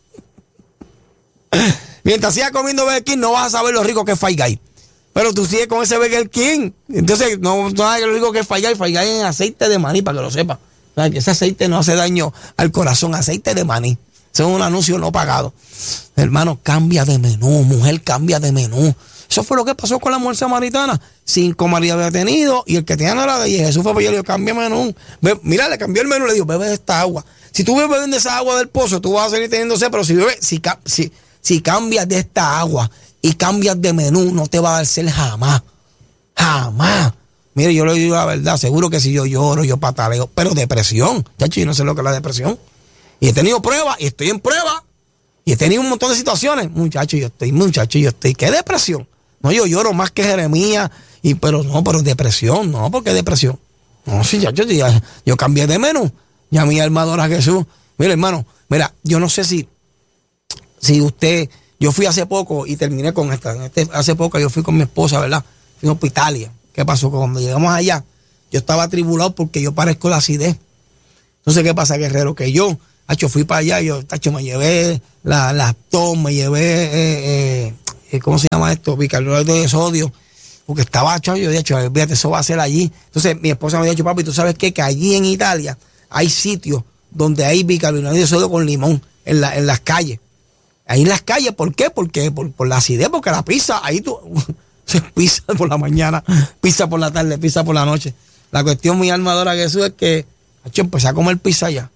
mientras siga comiendo Burger King, no vas a saber lo rico que es Five Guys. Pero tú sigues con ese Burger King. Entonces, no sabes lo rico que es Five Guys. Five Guys en aceite de maní, para que lo sepa. O sea, que ese aceite no hace daño al corazón, aceite de maní. Ese es un anuncio no pagado. Hermano, cambia de menú, mujer, cambia de menú. Eso fue lo que pasó con la mujer samaritana. Cinco maridos había tenido y el que tenía no era de ella. Jesús fue para allá y le dijo, cambia menú. Be, mira, le cambió el menú, le dijo, bebe de esta agua. Si tú bebes de esa agua del pozo, tú vas a seguir teniendo sed, pero si bebes, si, si, si cambias de esta agua y cambias de menú, no te va a dar sed jamás. Jamás. Mire, yo le digo la verdad, seguro que si yo lloro, yo pataleo, pero depresión. Chacho, yo no sé lo que es la depresión. Y he tenido pruebas, y estoy en pruebas, y he tenido un montón de situaciones. Muchacho, yo estoy, muchacho, yo estoy, ¿qué depresión? No, yo lloro más que Jeremías, y, pero no, pero depresión, no, ¿por qué depresión? No, sí, ya, yo, ya, yo cambié de menú, ya mi alma adora a Jesús, Mira, hermano, mira, yo no sé si, si usted, yo fui hace poco y terminé con esta, este, hace poco yo fui con mi esposa, ¿verdad? Fuimos a Italia. ¿Qué pasó? Cuando llegamos allá, yo estaba atribulado porque yo parezco la acidez. Entonces, ¿qué pasa, guerrero? Que yo, tacho, fui para allá, yo, tacho, me llevé la, la Tom, me llevé, eh, eh, ¿cómo se llama esto? Bicarbonato de sodio, porque estaba, tacho, yo dije, fíjate, eso va a ser allí. Entonces, mi esposa me había dicho, papi, ¿tú sabes qué? Que allí en Italia hay sitios donde hay bicarbonato de sodio con limón en, la, en las calles. Ahí en las calles, ¿por qué? Porque por, por la acidez, porque la pizza, ahí tú, pizza por la mañana, pizza por la tarde, pizza por la noche. La cuestión, mi alma adora Jesús, es que, tacho, empecé a comer pizza allá.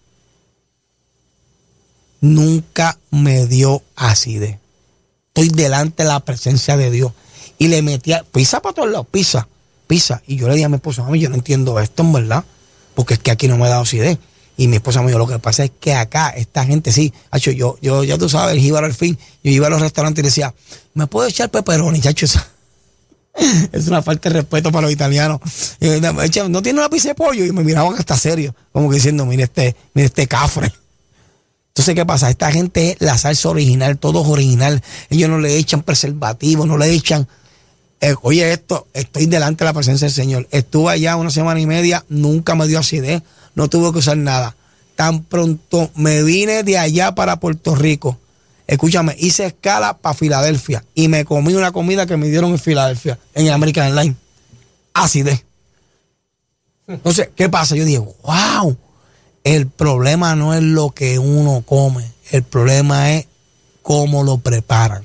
Nunca me dio acidez. Estoy delante de la presencia de Dios. Y le metía pizza para todos lados, pizza, pizza. Y yo le dije a mi esposa, mami, yo no entiendo esto, en verdad, porque es que aquí no me da acidez. Y mi esposa me dijo, lo que pasa es que acá, esta gente, sí, hacho, yo, yo, ya tú sabes, el jíbaro al fin, yo iba a los restaurantes y decía, ¿me puedo echar pepperoni, chacho? Es una falta de respeto para los italianos. Y yo, no tiene una pizza de pollo. Y me miraban hasta serio, como que diciendo, mire este, mire este cafre. Entonces, ¿qué pasa? Esta gente es la salsa original, todo es original. Ellos no le echan preservativos, no le echan. Eh, oye, esto, estoy delante de la presencia del Señor. Estuve allá una semana y media, nunca me dio acidez, no tuve que usar nada. Tan pronto me vine de allá para Puerto Rico, escúchame, hice escala para Filadelfia y me comí una comida que me dieron en Filadelfia, en American Airlines. Acidez. Entonces, ¿qué pasa? Yo dije, wow, el problema no es lo que uno come, el problema es cómo lo preparan.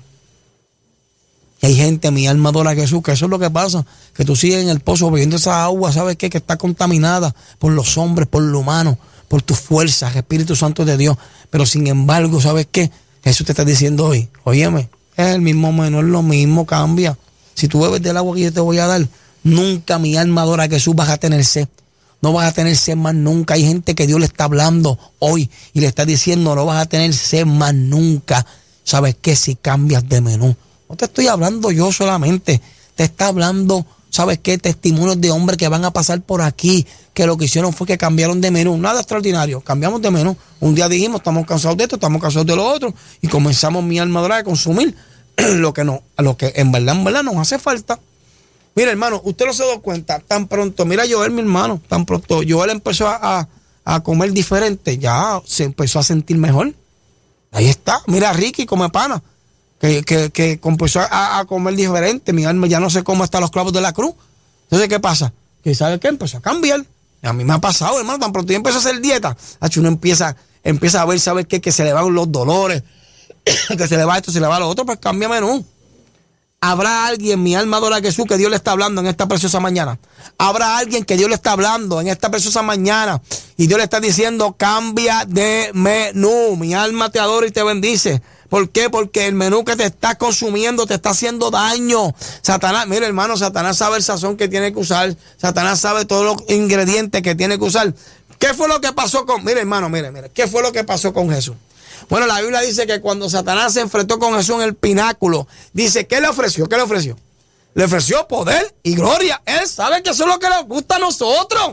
Y hay gente, mi alma adora a Jesús, que eso es lo que pasa, que tú sigues en el pozo bebiendo esa agua, ¿sabes qué? Que está contaminada por los hombres, por lo humano, por tus fuerzas, Espíritu Santo de Dios. Pero sin embargo, ¿sabes qué? Jesús te está diciendo hoy, óyeme, es el mismo menú, es lo mismo, cambia. Si tú bebes del agua que yo te voy a dar, nunca, mi alma adora a Jesús, vas a tener sed. No vas a tener sed más nunca. Hay gente que Dios le está hablando hoy y le está diciendo, no vas a tener sed más nunca. ¿Sabes qué? Si cambias de menú. No te estoy hablando yo solamente, te está hablando, ¿sabes qué? Testimonios de hombres que van a pasar por aquí, que lo que hicieron fue que cambiaron de menú, nada extraordinario, cambiamos de menú. Un día dijimos, estamos cansados de esto, estamos cansados de lo otro, y comenzamos, mi alma adorada, a consumir lo que no, lo que en verdad, en verdad nos hace falta. Mira, hermano, usted no se da cuenta, tan pronto, mira Joel, mi hermano, tan pronto Joel empezó a, a, a comer diferente, ya se empezó a sentir mejor. Ahí está, mira Ricky come pana. Que, que, que empezó a, a comer diferente, mi alma ya no sé cómo están los clavos de la cruz. Entonces, ¿qué pasa? Que ¿sabe qué? Empezó a cambiar. A mí me ha pasado, hermano, tan pronto yo empiezo a hacer dieta, uno empieza, empieza a ver, ¿sabes qué? Que se le van los dolores, que se le va esto, se le va lo otro, pues cambia menú. Habrá alguien, mi alma adora a Jesús, que Dios le está hablando en esta preciosa mañana. Habrá alguien que Dios le está hablando en esta preciosa mañana y Dios le está diciendo, cambia de menú. Mi alma te adora y te bendice. ¿Por qué? Porque el menú que te está consumiendo te está haciendo daño. Satanás, mira hermano, Satanás sabe el sazón que tiene que usar. Satanás sabe todos los ingredientes que tiene que usar. ¿Qué fue lo que pasó con, mira hermano, mira, mira, qué fue lo que pasó con Jesús? Bueno, la Biblia dice que cuando Satanás se enfrentó con Jesús en el pináculo, dice, ¿qué le ofreció? ¿Qué le ofreció? Le ofreció poder y gloria. Él sabe que eso es lo que nos gusta a nosotros.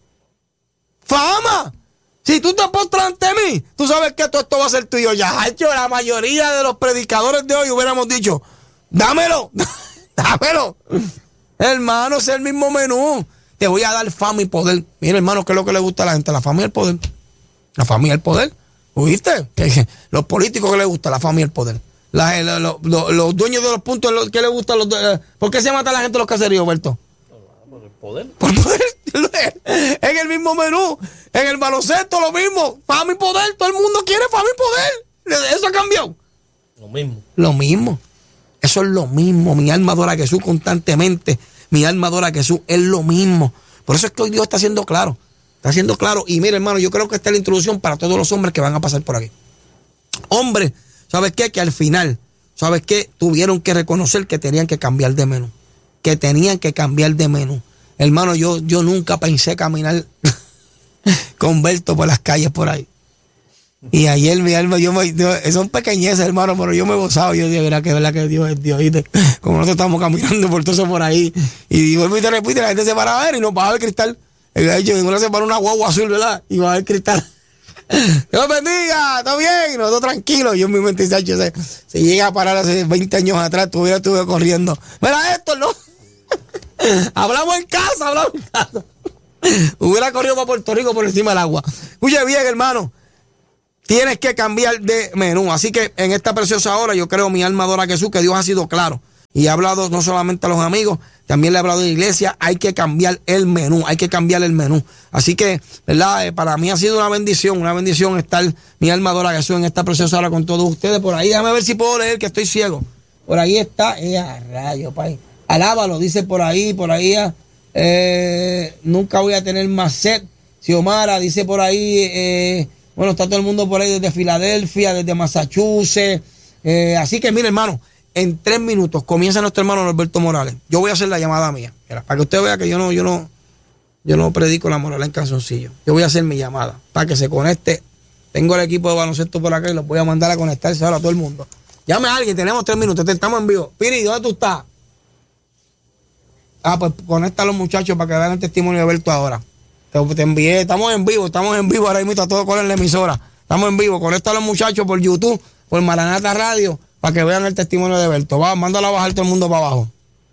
Fama. Si tú te postras ante mí, tú sabes que todo esto va a ser tuyo. Ya, hecho, la mayoría de los predicadores de hoy hubiéramos dicho, dámelo, dámelo. Hermano, es el mismo menú. Te voy a dar fama y poder. Mira, hermano, ¿qué es lo que le gusta a la gente? La fama y el poder. La fama y el poder. ¿Oíste? Los políticos que les gusta la fama y el poder. La, la, lo, lo, los dueños de los puntos, ¿qué les gusta? Los, eh, ¿Por qué se mata a la gente en los caseríos, Berto? Por el poder. Por poder. En el mismo menú. En el baloncesto lo mismo. Fama y poder. Todo el mundo quiere fama y poder. Eso ha cambiado. Lo mismo. Lo mismo. Eso es lo mismo. Mi alma adora a Jesús constantemente. Mi alma adora a Jesús. Es lo mismo. Por eso es que hoy Dios está haciendo claro. Está haciendo claro. Y mira, hermano, yo creo que esta es la introducción para todos los hombres que van a pasar por aquí. Hombres, ¿sabes qué? Que al final, ¿sabes qué? Tuvieron que reconocer que tenían que cambiar de menú. Que tenían que cambiar de menú. Hermano, yo, yo nunca pensé caminar con Berto por las calles por ahí. Y ayer mi alma, yo me, yo, son pequeñeces, hermano, pero yo me he gozado. Yo dije, mira, que verdad que Dios es Dios. ¿Viste? Como nosotros estamos caminando por todo eso por ahí. Y vuelvo y te repito, la gente se para a ver y nos va a ver cristal. En una se para una guagua azul, ¿verdad? Y va a ver cristal. Dios bendiga, ¿todo bien? Nosotros tranquilos. Yo en mi mente, se, se llega a parar hace veinte años atrás, tuviera estuve corriendo. Mira esto, ¿no? Hablamos en casa, hablamos en casa. Hubiera corrido para Puerto Rico por encima del agua. Escuche bien, hermano. Tienes que cambiar de menú. Así que en esta preciosa hora, yo creo, mi alma adora a Jesús, que Dios ha sido claro. Y ha hablado no solamente a los amigos, también le ha hablado a la iglesia. Hay que cambiar el menú, hay que cambiar el menú. Así que, ¿verdad? Eh, para mí ha sido una bendición, una bendición estar mi alma adora a Jesús en esta preciosa hora con todos ustedes. Por ahí, déjame ver si puedo leer, que estoy ciego. Por ahí está, eh, a rayo, pay. Alábalo, dice por ahí, por ahí, eh, nunca voy a tener más sed. Xiomara dice por ahí, eh, bueno, está todo el mundo por ahí desde Filadelfia, desde Massachusetts. Eh, así que, mire, hermano, en tres minutos comienza nuestro hermano Norberto Morales. Yo voy a hacer la llamada mía, mira, para que usted vea que yo no, yo no, yo no predico la moral en calzoncillo. Yo voy a hacer mi llamada para que se conecte. Tengo el equipo de baloncesto por acá y los voy a mandar a conectarse ahora a todo el mundo. Llame a alguien, tenemos tres minutos, estamos en vivo. Piri, ¿dónde tú estás? Ah, pues conecta a los muchachos para que vean el testimonio de Berto ahora. Te, te envié, estamos en vivo, estamos en vivo ahora mismo, a todo con la emisora. Estamos en vivo, conecta a los muchachos por YouTube, por Maranata Radio, para que vean el testimonio de Berto. Va, mándalo a bajar todo el mundo para abajo.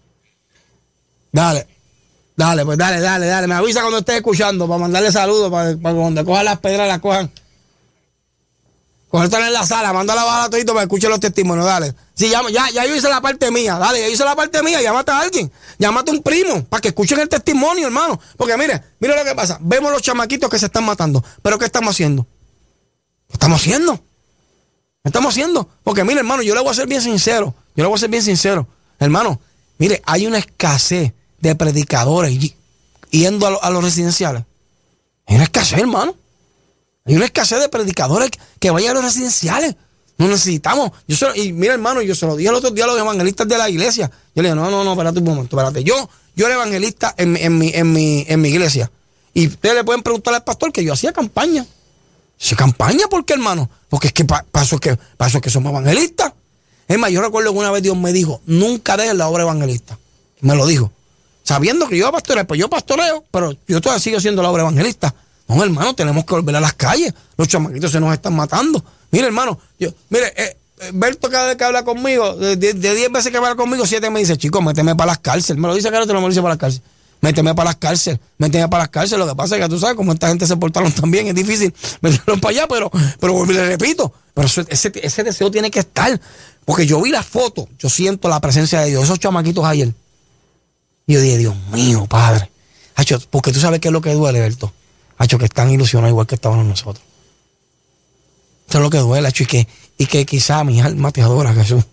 Dale, dale, pues dale, dale, dale. Me avisa cuando estés escuchando para mandarle saludos, para, para que cuando cojan las pedras las cojan. Cogerla en la sala, mándala a bajar a todito para que escuchen los testimonios, dale. Sí, ya, ya, ya yo hice la parte mía, dale, ya hice la parte mía, llámate a alguien, llámate a un primo, para que escuchen el testimonio, hermano. Porque mire, mire lo que pasa, vemos los chamaquitos que se están matando, pero ¿qué estamos haciendo? ¿Qué estamos haciendo? ¿Qué estamos haciendo? Porque mire, hermano, yo le voy a ser bien sincero, yo le voy a ser bien sincero, hermano, mire, hay una escasez de predicadores yendo a, lo, a los residenciales. Hay una escasez, hermano. Hay una escasez de predicadores que vayan a los residenciales. Nos necesitamos. Yo se lo, y mira, hermano, yo se lo dije el otro día a los evangelistas de la iglesia. Yo le dije, no, no, no, espérate un momento, espérate. Yo, yo era evangelista en, en, mi, en, mi, en mi iglesia. Y ustedes le pueden preguntar al pastor que yo hacía campaña. ¿Hacía campaña por qué, hermano? Porque es que para pa eso, que, pa eso es que somos evangelistas. Es más, yo recuerdo que una vez Dios me dijo, nunca dejes la obra evangelista. Me lo dijo. Sabiendo que yo iba a pastorear, pues yo pastoreo, pero yo todavía sigo siendo la obra evangelista. No, hermano, tenemos que volver a las calles. Los chamaquitos se nos están matando. Mire, hermano, yo, mire, eh, Berto cada vez que habla conmigo, de diez veces que habla conmigo, siete me dice, chico, méteme para las cárceles. Me lo dice Carlos, te lo dice para las cárceles. Méteme para las cárceles, méteme para las cárceles. Lo que pasa es que tú sabes cómo esta gente se portaron también, es difícil meterlos para allá, pero, pero le repito, pero eso, ese, ese deseo tiene que estar. Porque yo vi la foto, yo siento la presencia de Dios, esos chamaquitos ayer. Y yo dije, Dios mío, Padre. Hacho, porque tú sabes qué es lo que duele, Berto. Hacho, que están ilusionados igual que estábamos nosotros. Eso es lo que duele, hacho, y que, y que quizá mi alma te adora, Jesús.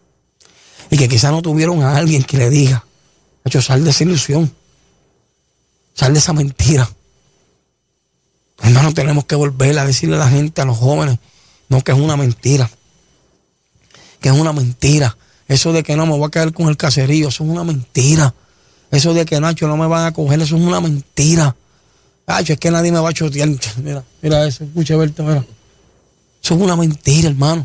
Y que quizá no tuvieron a alguien que le diga, hacho, sal de esa ilusión. Sal de esa mentira. Hermano, tenemos que volver a decirle a la gente, a los jóvenes, no, que es una mentira. Que es una mentira. Eso de que no me voy a quedar con el caserío, eso es una mentira. Eso de que Nacho no me van a coger, eso es una mentira. Ay, es que nadie me va a chotear. Mira, mira eso, escucha, Berto, mira. Eso es una mentira, hermano.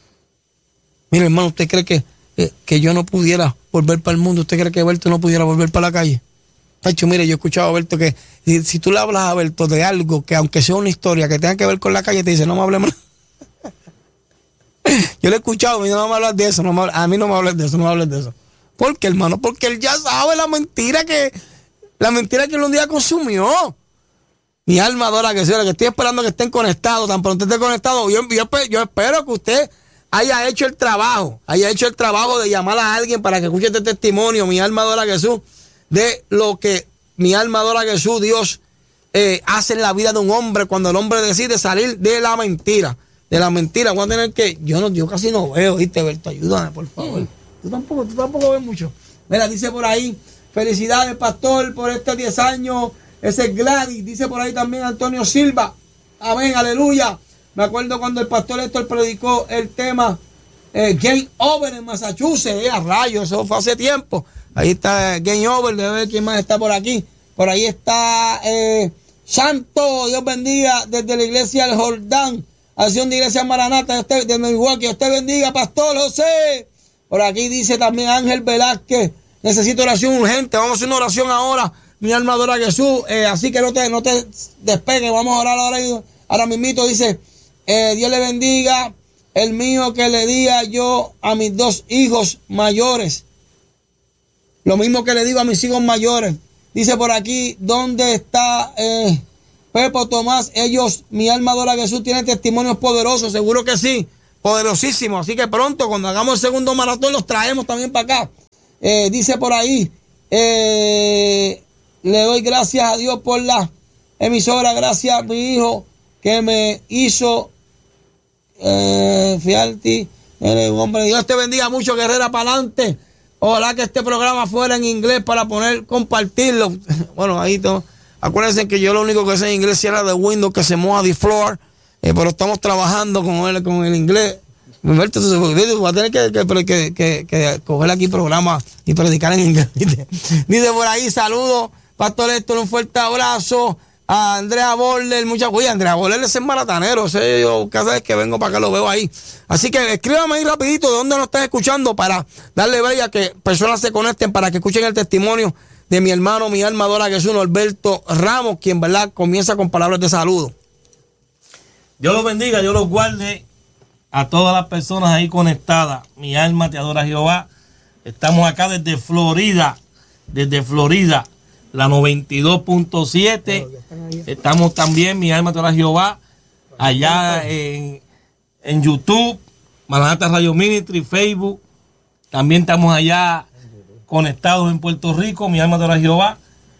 Mira, hermano, ¿usted cree que, que, que yo no pudiera volver para el mundo? ¿Usted cree que Berto no pudiera volver para la calle? Tacho, mire, yo he escuchado a Berto que si, si tú le hablas a Berto de algo que aunque sea una historia que tenga que ver con la calle, te dice, no me hables más. Yo le he escuchado, no me hablas de eso, no me hables, a mí no me hables de eso, no me hables de eso. ¿Por qué, hermano? Porque él ya sabe la mentira que, la mentira que él un día consumió. Mi alma adora que sea, que estoy esperando que estén conectados, tan pronto estén conectados. Yo, yo, yo espero que usted haya hecho el trabajo, haya hecho el trabajo de llamar a alguien para que escuche este testimonio. Mi alma adora a Jesús, de lo que mi alma adora a Jesús, Dios eh, hace en la vida de un hombre cuando el hombre decide salir de la mentira. De la mentira, voy a tener que, yo no, yo casi no veo, ¿viste, Berto? Ayúdame, por favor. Tú tampoco, tú tampoco ves mucho. Mira, dice por ahí, felicidades, pastor, por estos diez años. Ese es Gladys, dice por ahí también Antonio Silva. Amén, aleluya. Me acuerdo cuando el pastor Héctor predicó el tema eh, Game Over en Massachusetts. Eh, a rayos, eso fue hace tiempo. Ahí está eh, Game Over, debe ver quién más está por aquí. Por ahí está eh, Santo, Dios bendiga, desde la iglesia del Jordán, acción de iglesia Maranata de, de Milwaukee. Usted bendiga, pastor José. Por aquí dice también Ángel Velázquez, necesito oración urgente. Vamos a hacer una oración ahora. Mi alma adora a Jesús, eh, así que no te, no te despegues, vamos a orar ahora Ahora mismito dice, eh, Dios le bendiga, el mío que le diga yo a mis dos hijos mayores. Lo mismo que le digo a mis hijos mayores. Dice por aquí, ¿dónde está eh, Pepo Tomás? Ellos, mi alma adora a Jesús, tienen testimonios poderosos. Seguro que sí, poderosísimos. Así que pronto, cuando hagamos el segundo maratón, los traemos también para acá. Eh, dice por ahí, eh, le doy gracias a Dios por la emisora. Gracias a mi hijo que me hizo eh, fialti. Eh, hombre, Dios te bendiga mucho, guerrera, para adelante. Ojalá que este programa fuera en inglés para poner, compartirlo. Bueno, ahí todo. Acuérdense que yo lo único que sé en inglés era de Windows, que se moja de floor, eh, pero estamos trabajando con el, con el inglés. Humberto, va a tener que, que, que, que, que coger aquí programa y predicar en inglés. Dice por ahí, saludos, Pastor Héctor, un fuerte abrazo. A Andrea Borler, muchas oye, Andrea Borler es el maratanero, sé yo, cada vez que vengo para acá lo veo ahí. Así que escríbame ahí rapidito de dónde nos estás escuchando para darle break a que personas se conecten para que escuchen el testimonio de mi hermano, mi alma adora a Jesús, Norberto Ramos, quien, ¿verdad?, comienza con palabras de saludo. Dios los bendiga, Dios los guarde a todas las personas ahí conectadas. Mi alma te adora, Jehová. Estamos acá desde Florida, desde Florida. La noventa y dos punto siete. Estamos también, mi alma te adora Jehová, allá en, en YouTube, Maranata Radio Ministry, Facebook. También estamos allá conectados en Puerto Rico, mi alma te adora Jehová.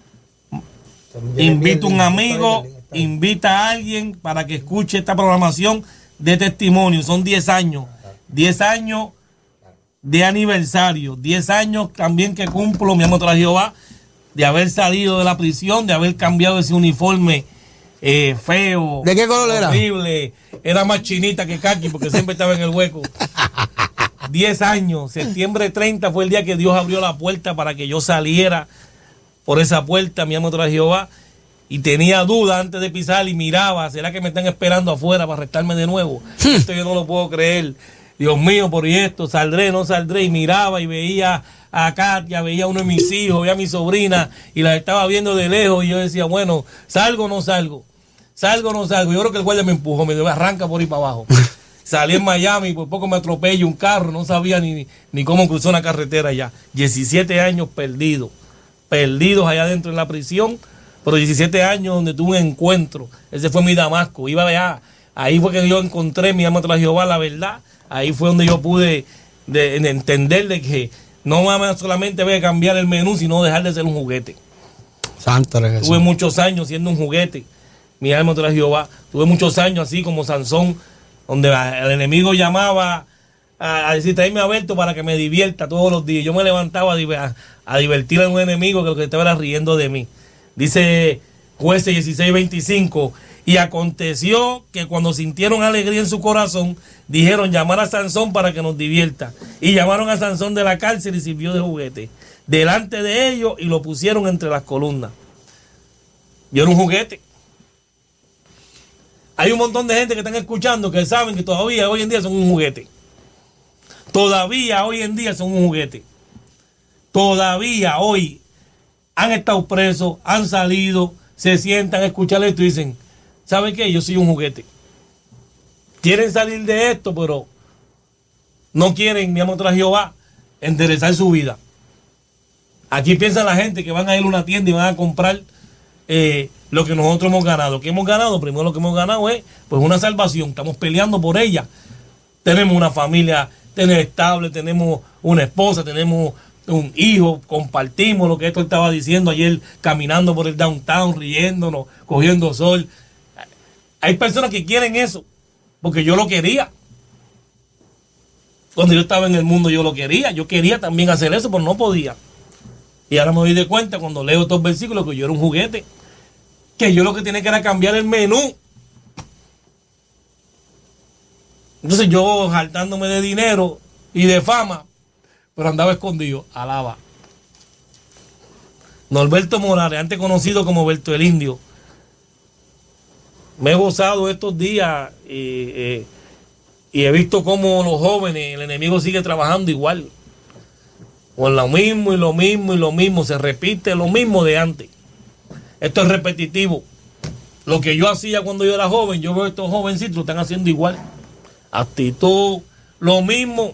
Invita a un amigo, invita a alguien para que escuche esta programación de testimonio. Son diez años, diez años de aniversario, diez años también que cumplo, mi alma te adora Jehová, de haber salido de la prisión, de haber cambiado ese uniforme eh, feo. ¿De qué color era? Horrible. Era más chinita que Kaki porque siempre estaba en el hueco. Diez años. Septiembre treinta fue el día que Dios abrió la puerta para que yo saliera por esa puerta, mi alma te adora Jehová. Y tenía dudas antes de pisar y miraba, ¿será que me están esperando afuera para arrestarme de nuevo? Esto yo no lo puedo creer. Dios mío, por esto, saldré, no saldré. Y miraba y veía a Katia, veía a uno de mis hijos, veía a mi sobrina y la estaba viendo de lejos y yo decía, bueno, ¿salgo o no salgo? ¿Salgo o no salgo? Yo creo que el guardia me empujó, me dijo, arranca por ahí para abajo. Salí en Miami, por poco me atropello un carro, no sabía ni, ni cómo cruzó una carretera allá. diecisiete años perdidos, perdidos allá adentro en la prisión, pero diecisiete años donde tuve un encuentro. Ese fue mi Damasco, iba allá, ahí fue que yo encontré, mi alma te adora Jehová, la verdad. Ahí fue donde yo pude de, de entender de que no solamente voy a cambiar el menú, sino dejar de ser un juguete. Santo Jesús. Tuve muchos años siendo un juguete. Mi alma te adora Jehová. Tuve muchos años así como Sansón, donde el enemigo llamaba a, a decir, tráeme a Berto para que me divierta todos los días. Yo me levantaba a, a divertir a un enemigo que lo que estaba era riendo de mí. Dice Jueces dieciséis veinticinco. Y aconteció que cuando sintieron alegría en su corazón, dijeron llamar a Sansón para que nos divierta. Y llamaron a Sansón de la cárcel y sirvió de juguete delante de ellos y lo pusieron entre las columnas. Yo era un juguete. Hay un montón de gente que están escuchando que saben que todavía hoy en día son un juguete. Todavía hoy en día son un juguete. Todavía hoy han estado presos, han salido, se sientan a escuchar esto y dicen, ¿sabe qué? Yo soy un juguete. Quieren salir de esto, pero no quieren, mi alma te adora Jehová, enderezar su vida. Aquí piensa la gente que van a ir a una tienda y van a comprar eh, lo que nosotros hemos ganado. ¿Qué hemos ganado? Primero lo que hemos ganado es pues una salvación. Estamos peleando por ella. Tenemos una familia tenemos estable, tenemos una esposa, tenemos un hijo, compartimos lo que esto estaba diciendo ayer caminando por el downtown, riéndonos, cogiendo sol. Hay personas que quieren eso, porque yo lo quería. Cuando yo estaba en el mundo yo lo quería, yo quería también hacer eso, pero no podía. Y ahora me doy de cuenta cuando leo estos versículos que yo era un juguete, que yo lo que tenía que era cambiar el menú. Entonces yo jaltándome de dinero y de fama, pero andaba escondido, alaba. Norberto Morales, antes conocido como Berto el Indio. Me he gozado estos días eh, eh, y he visto cómo los jóvenes, el enemigo sigue trabajando igual. Con lo mismo y lo mismo y lo mismo, se repite lo mismo de antes. Esto es repetitivo. Lo que yo hacía cuando yo era joven, yo veo a estos jovencitos lo están haciendo igual. Actitud, lo mismo.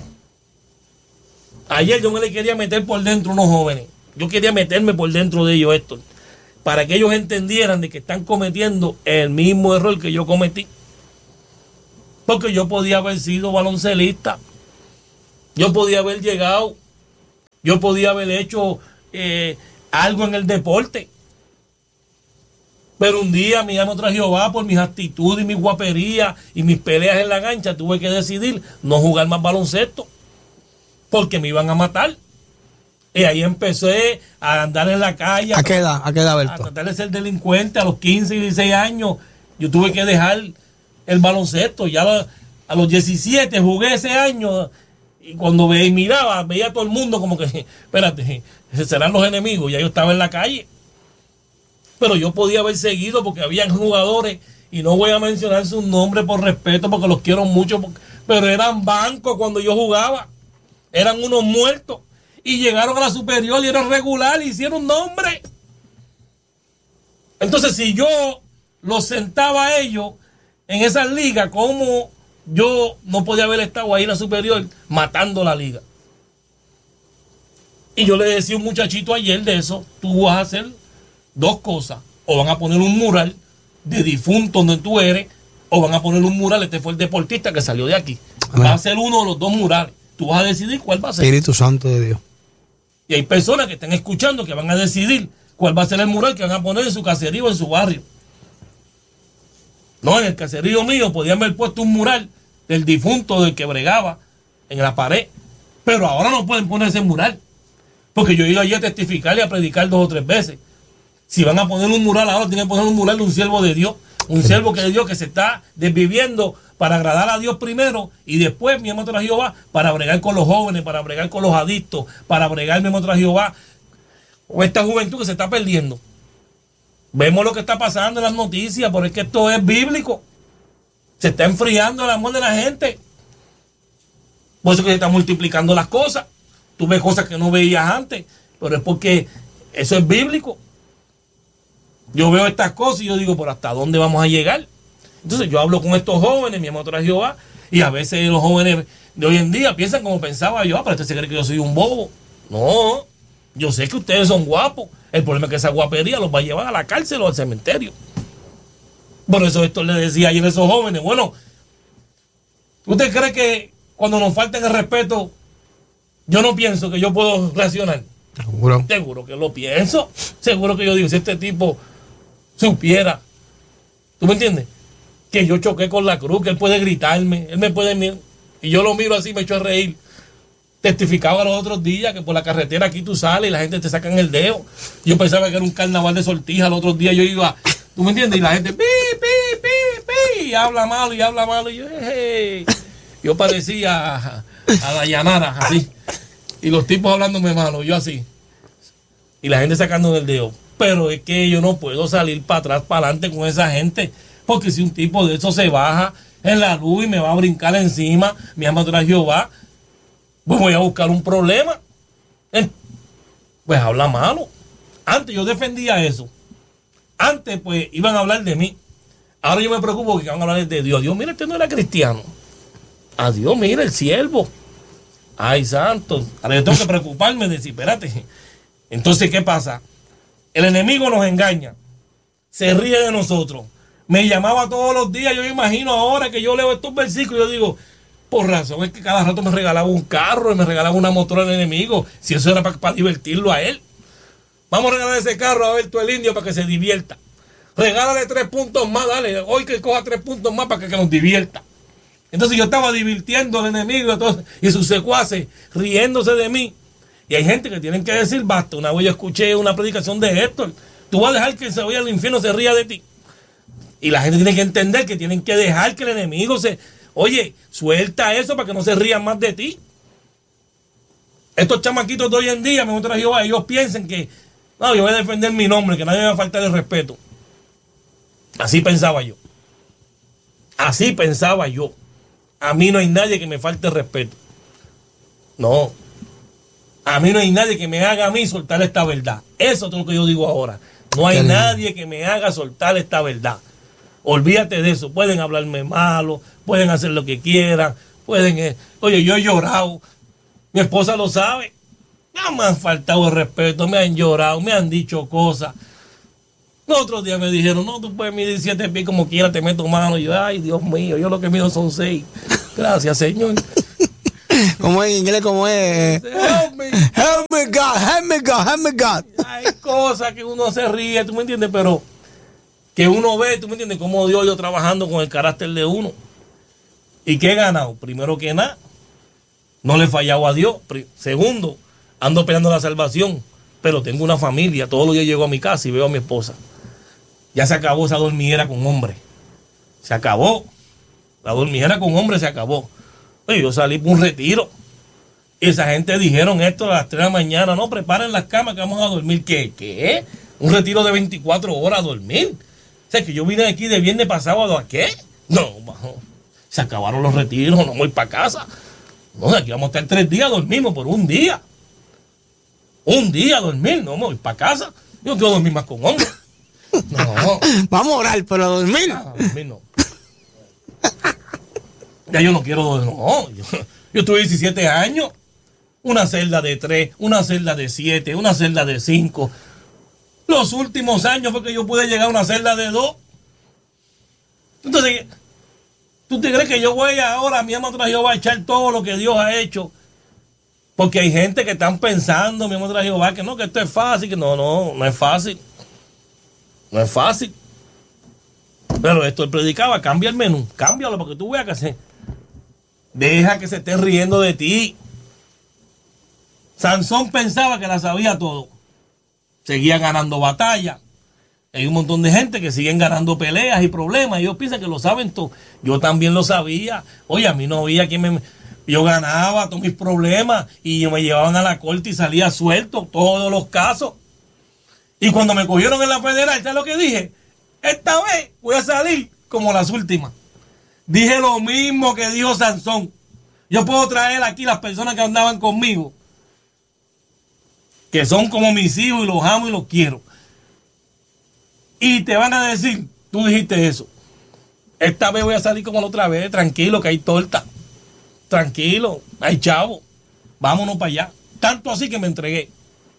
Ayer yo me le quería meter por dentro a unos jóvenes. Yo quería meterme por dentro de ellos, Héctor, para que ellos entendieran de que están cometiendo el mismo error que yo cometí. Porque yo podía haber sido baloncelista, yo podía haber llegado, yo podía haber hecho eh, algo en el deporte. Pero un día mi alma tras Jehová, por mis actitudes y mis guaperías y mis peleas en la cancha, tuve que decidir no jugar más baloncesto, porque me iban a matar. Y ahí empecé a andar en la calle. ¿A qué edad? ¿A qué edad, A Berto? tratar de ser delincuente a los quince y dieciséis años. Yo tuve que dejar el baloncesto. Ya a, a los diecisiete jugué ese año. Y cuando ve, miraba, veía a todo el mundo como que, espérate, serán los enemigos. Ya yo estaba en la calle. Pero yo podía haber seguido porque habían jugadores, y no voy a mencionar sus nombres por respeto porque los quiero mucho, porque, pero eran bancos cuando yo jugaba. Eran unos muertos. Y llegaron a la superior y eran regular, y hicieron nombre. Entonces, si yo los sentaba a ellos en esas ligas, ¿cómo yo no podía haber estado ahí en la superior matando la liga? Y yo le decía a un muchachito ayer de eso: tú vas a hacer dos cosas. O van a poner un mural de difunto donde tú eres, o van a poner un mural, este fue el deportista que salió de aquí. Amén. Va a ser uno de los dos murales. Tú vas a decidir cuál va a ser. Espíritu Santo de Dios. Y hay personas que están escuchando que van a decidir cuál va a ser el mural que van a poner en su caserío o en su barrio. No, en el caserío mío podían haber puesto un mural del difunto del que bregaba en la pared. Pero ahora no pueden poner ese mural, porque yo he ido allí a testificar y a predicar dos o tres veces. Si van a poner un mural ahora, tienen que poner un mural de un siervo de Dios. Un siervo que de Dios que se está desviviendo para agradar a Dios primero, y después, mi amor tras Jehová, para bregar con los jóvenes, para bregar con los adictos, para bregar, mi amor tras Jehová, con esta juventud que se está perdiendo. Vemos lo que está pasando en las noticias, pero es que esto es bíblico. Se está enfriando el amor de la gente. Por eso que se están multiplicando las cosas. Tú ves cosas que no veías antes, pero es porque eso es bíblico. Yo veo estas cosas y yo digo, ¿por hasta dónde vamos a llegar? Entonces yo hablo con estos jóvenes, mi amor tras Jehová, y a veces los jóvenes de hoy en día piensan como pensaba yo: ah, pero este se cree que yo soy un bobo. No, yo sé que ustedes son guapos. El problema es que esa guapería los va a llevar a la cárcel o al cementerio. Por eso esto le decía ayer a esos jóvenes: bueno, ¿usted cree que cuando nos falten el respeto, yo no pienso que yo puedo reaccionar? Seguro. Seguro que lo pienso. Seguro que yo digo, si este tipo supiera, ¿tú me entiendes?, que yo choqué con la cruz, que él puede gritarme, él me puede mirar, y yo lo miro así, me echo a reír. Testificaba los otros días que por la carretera aquí tú sales y la gente te saca en el dedo. Yo pensaba que era un carnaval de Sortija. Los otros días yo iba, ¿tú me entiendes? Y la gente, pi, pi, pi, pi, y habla malo y habla malo. Y yo, hey. Yo parecía a, a Dayanara, así. Y los tipos hablándome malo, yo así. Y la gente sacando del dedo. Pero es que yo no puedo salir para atrás, para adelante con esa gente. Porque si un tipo de eso se baja en la luz y me va a brincar encima, mi alma tras Jehová, pues voy a buscar un problema. ¿Eh? Pues habla malo. Antes yo defendía eso. Antes pues iban a hablar de mí. Ahora yo me preocupo que van a hablar de Dios. Dios, mira, este no era cristiano. Adiós, mira, el siervo. Ay, santo. Ahora yo tengo que preocuparme de decir, espérate. Entonces, ¿qué pasa? El enemigo nos engaña. Se ríe de nosotros. Me llamaba todos los días. Yo me imagino ahora que yo leo estos versículos, yo digo, por razón es que cada rato me regalaba un carro y me regalaba una motora al enemigo. Si eso era para pa divertirlo a él. Vamos a regalar ese carro a Berto el Indio para que se divierta. Regálale tres puntos más, dale. Hoy que coja tres puntos más para que, que nos divierta. Entonces yo estaba divirtiendo al enemigo entonces, y sus secuaces riéndose de mí. Y hay gente que tienen que decir, basta. Una vez yo escuché una predicación de Héctor. Tú vas a dejar que el se vaya al infierno, se ría de ti. Y la gente tiene que entender que tienen que dejar que el enemigo se... Oye, suelta eso para que no se rían más de ti. Estos chamaquitos de hoy en día, me gusta Jehová, ellos piensan que, no, yo voy a defender mi nombre, que nadie me va a faltar el respeto. Así pensaba yo. Así pensaba yo. A mí no hay nadie que me falte el respeto. No. A mí no hay nadie que me haga a mí soltar esta verdad. Eso es lo que yo digo ahora. No hay nadie que me haga soltar esta verdad. Olvídate de eso. Pueden hablarme malo, pueden hacer lo que quieran, pueden... Eh, oye, yo he llorado. Mi esposa lo sabe. No me han faltado el respeto, me han llorado, me han dicho cosas. Los otros días me dijeron, no, tú puedes medir siete pies como quieras, te meto mano. Y yo, ay, Dios mío, yo lo que mido son seis. Gracias, Señor. ¿Cómo es en inglés? ¿Cómo es? Help me. Help me God, help me God, help me God. Hay cosas que uno se ríe, ¿tú me entiendes? Pero que uno ve, ¿tú me entiendes? Cómo Dios yo trabajando con el carácter de uno. ¿Y qué he ganado? Primero que nada, no le he fallado a Dios. Segundo, ando peleando la salvación, pero tengo una familia. Todos los días llego a mi casa y veo a mi esposa. Ya se acabó esa dormidera con hombre. Se acabó. La dormidera con hombre se acabó. Oye, yo salí por un retiro. Y esa gente dijeron esto a las tres de la mañana. No, preparen las camas que vamos a dormir. ¿Qué? ¿Qué? Un retiro de veinticuatro horas a dormir. O sea, que yo vine aquí de viernes pasado a qué. No, no, se acabaron los retiros, no voy para casa. No, aquí vamos a estar tres días, dormimos por un día. Un día a dormir, no me voy para casa. Yo no quiero dormir más con hombres. No. Vamos a orar, pero a dormir. Ah, a dormir no. Ya yo no quiero dormir. No, yo, yo tuve diecisiete años. Una celda de tres, una celda de siete, una celda de cinco. Los últimos años fue que yo pude llegar a una celda de dos. Entonces, ¿tú te crees que yo voy ahora, mi amor, Jehová, a echar todo lo que Dios ha hecho? Porque hay gente que están pensando, mi amor, Jehová, que no, que esto es fácil, que no, no, no es fácil. No es fácil. Pero esto él predicaba, cambia el menú, cámbialo porque tú veas que se... Deja que se estén riendo de ti. Sansón pensaba que la sabía todo. Seguía ganando batallas. Hay un montón de gente que siguen ganando peleas y problemas. Ellos piensan que lo saben todo. Yo también lo sabía. Oye, a mí no había quien me... Yo ganaba todos mis problemas y me llevaban a la corte y salía suelto todos los casos. Y cuando me cogieron en la federal, ¿sabes lo que dije? Esta vez voy a salir como las últimas. Dije lo mismo que dijo Sansón. Yo puedo traer aquí las personas que andaban conmigo, que son como mis hijos y los amo y los quiero. Y te van a decir, tú dijiste eso. Esta vez voy a salir como la otra vez, tranquilo, que hay torta. Tranquilo, hay chavo. Vámonos para allá. Tanto así que me entregué.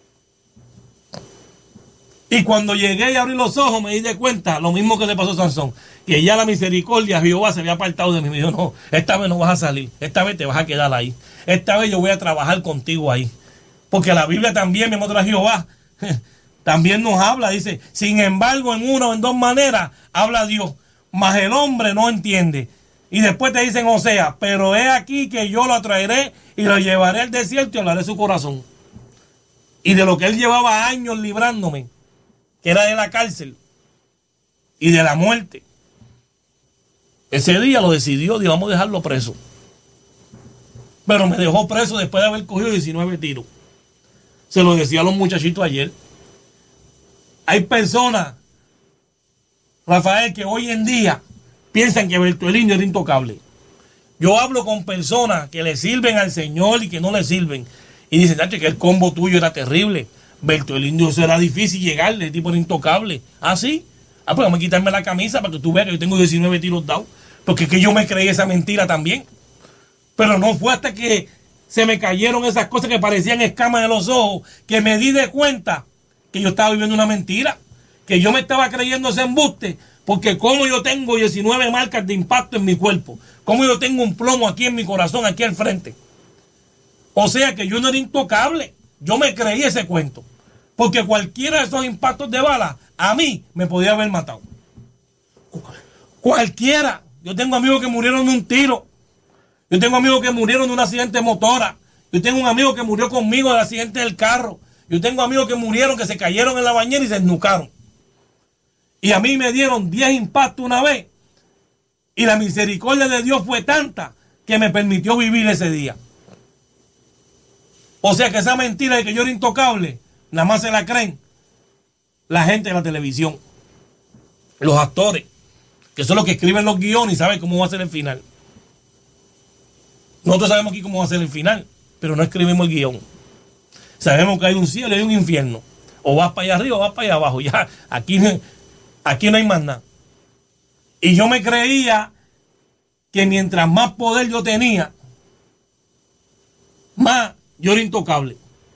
Y cuando llegué y abrí los ojos me di de cuenta, lo mismo que le pasó a Sansón, que ya la misericordia, Jehová se había apartado de mí. Me dijo, no, esta vez no vas a salir, esta vez te vas a quedar ahí. Esta vez yo voy a trabajar contigo ahí. Porque la Biblia también, mi amor de Jehová, también nos habla, dice, sin embargo, en una o en dos maneras habla Dios, mas el hombre no entiende. Y después te dicen, o sea, pero he aquí que yo lo atraeré y lo llevaré al desierto y hablaré su corazón. Y de lo que él llevaba años librándome, que era de la cárcel y de la muerte. Ese día lo decidió, Dios, vamos a dejarlo preso. Pero me dejó preso después de haber cogido diecinueve tiros. Se lo decía a los muchachitos ayer. Hay personas, Rafael, que hoy en día piensan que Bertuelino era intocable. Yo hablo con personas que le sirven al Señor y que no le sirven. Y dicen, Tacho, que el combo tuyo era terrible. Bertuelino, eso era difícil llegarle, el tipo era intocable. ¿Ah, sí? Ah, pues vamos a quitarme la camisa para que tú veas que yo tengo diecinueve tiros dados. Porque es que yo me creí esa mentira también. Pero no fue hasta que se me cayeron esas cosas que parecían escamas de los ojos, que me di de cuenta que yo estaba viviendo una mentira, que yo me estaba creyendo ese embuste, porque como yo tengo diecinueve marcas de impacto en mi cuerpo, como yo tengo un plomo aquí en mi corazón, aquí al frente. O sea que yo no era intocable, yo me creí ese cuento, porque cualquiera de esos impactos de bala, a mí me podía haber matado. Cualquiera. Yo tengo amigos que murieron de un tiro. Yo tengo amigos que murieron de un accidente de motora. Yo tengo un amigo que murió conmigo del accidente del carro. Yo tengo amigos que murieron, que se cayeron en la bañera y se esnucaron. Y a mí me dieron diez impactos una vez. Y la misericordia de Dios fue tanta que me permitió vivir ese día. O sea que esa mentira de que yo era intocable, nada más se la creen la gente de la televisión. Los actores, que son los que escriben los guiones y saben cómo va a ser el final. Nosotros sabemos aquí cómo va a ser el final, pero no escribimos el guión. Sabemos que hay un cielo y hay un infierno. O vas para allá arriba o vas para allá abajo. Ya, aquí, aquí no hay más nada. Y yo me creía que mientras más poder yo tenía, más yo era intocable.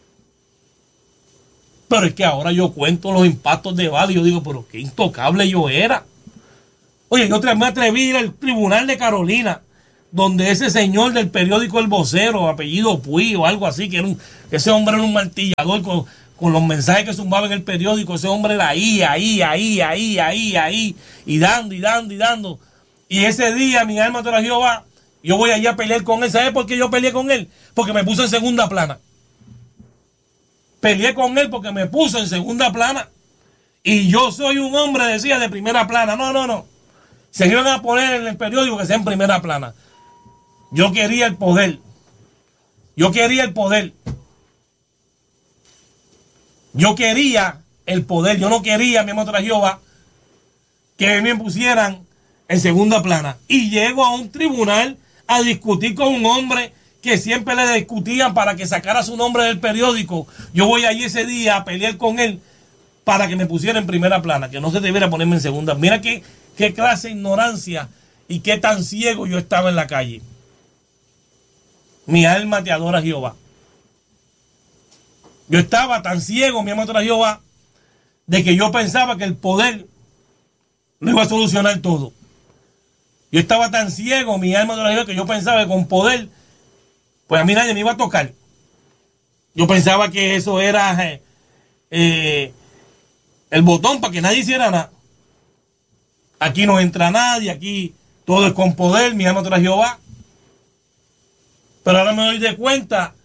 Pero es que ahora yo cuento los impactos de bala y yo digo, pero qué intocable yo era. Oye, yo me atreví a ir al tribunal de Carolina, donde ese señor del periódico El Vocero, apellido Puy o algo así, que, era un, que ese hombre era un martillador con, con los mensajes que zumbaba en el periódico, ese hombre era ahí, ahí, ahí, ahí, ahí, ahí, y dando, y dando, y dando. Y ese día, mi alma adora a Jehová, yo voy allá a pelear con él. ¿Sabes por qué yo peleé con él? Porque me puso en segunda plana. Peleé con él porque me puso en segunda plana. Y yo soy un hombre, decía, de primera plana. No, no, no. Se iban a poner en el periódico que sea en primera plana. Yo quería el poder. Yo quería el poder. Yo quería el poder. Yo no quería, mi amor Jehová, que me pusieran en segunda plana. Y llego a un tribunal a discutir con un hombre que siempre le discutían para que sacara su nombre del periódico. Yo voy allí ese día a pelear con él para que me pusiera en primera plana, que no se debiera ponerme en segunda. Mira qué, qué clase de ignorancia y qué tan ciego yo estaba en la calle. Mi alma te adora, Jehová. Yo estaba tan ciego, mi alma te adora, Jehová, de que yo pensaba que el poder no iba a solucionar todo. Yo estaba tan ciego, mi alma te adora, Jehová, que yo pensaba que con poder, pues a mí nadie me iba a tocar. Yo pensaba que eso era eh, eh, el botón para que nadie hiciera nada. Aquí no entra nadie, aquí todo es con poder, mi alma te adora, Jehová. Pero ahora me doy de cuenta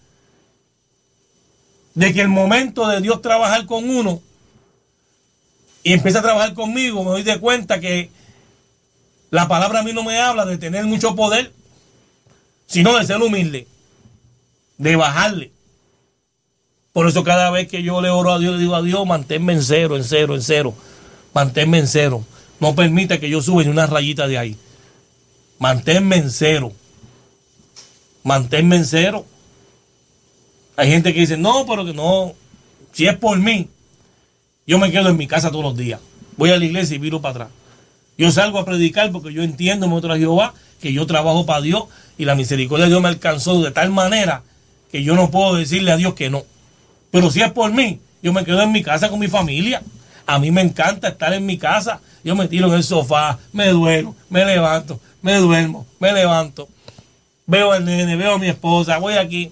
de que el momento de Dios trabajar con uno y empieza a trabajar conmigo, me doy de cuenta que la palabra a mí no me habla de tener mucho poder, sino de ser humilde, de bajarle. Por eso cada vez que yo le oro a Dios, le digo a Dios, manténme en cero, en cero, en cero. Manténme en cero. No permita que yo suba ni una rayita de ahí. Manténme en cero. Manténme en cero. Hay gente que dice, no, pero que no. Si es por mí, yo me quedo en mi casa todos los días. Voy a la iglesia y viro para atrás. Yo salgo a predicar porque yo entiendo, me otra Jehová, que yo trabajo para Dios y la misericordia de Dios me alcanzó de tal manera que yo no puedo decirle a Dios que no. Pero si es por mí, yo me quedo en mi casa con mi familia. A mí me encanta estar en mi casa. Yo me tiro en el sofá, me duermo, me levanto, me duermo, me levanto. Veo al nene, veo a mi esposa, voy aquí.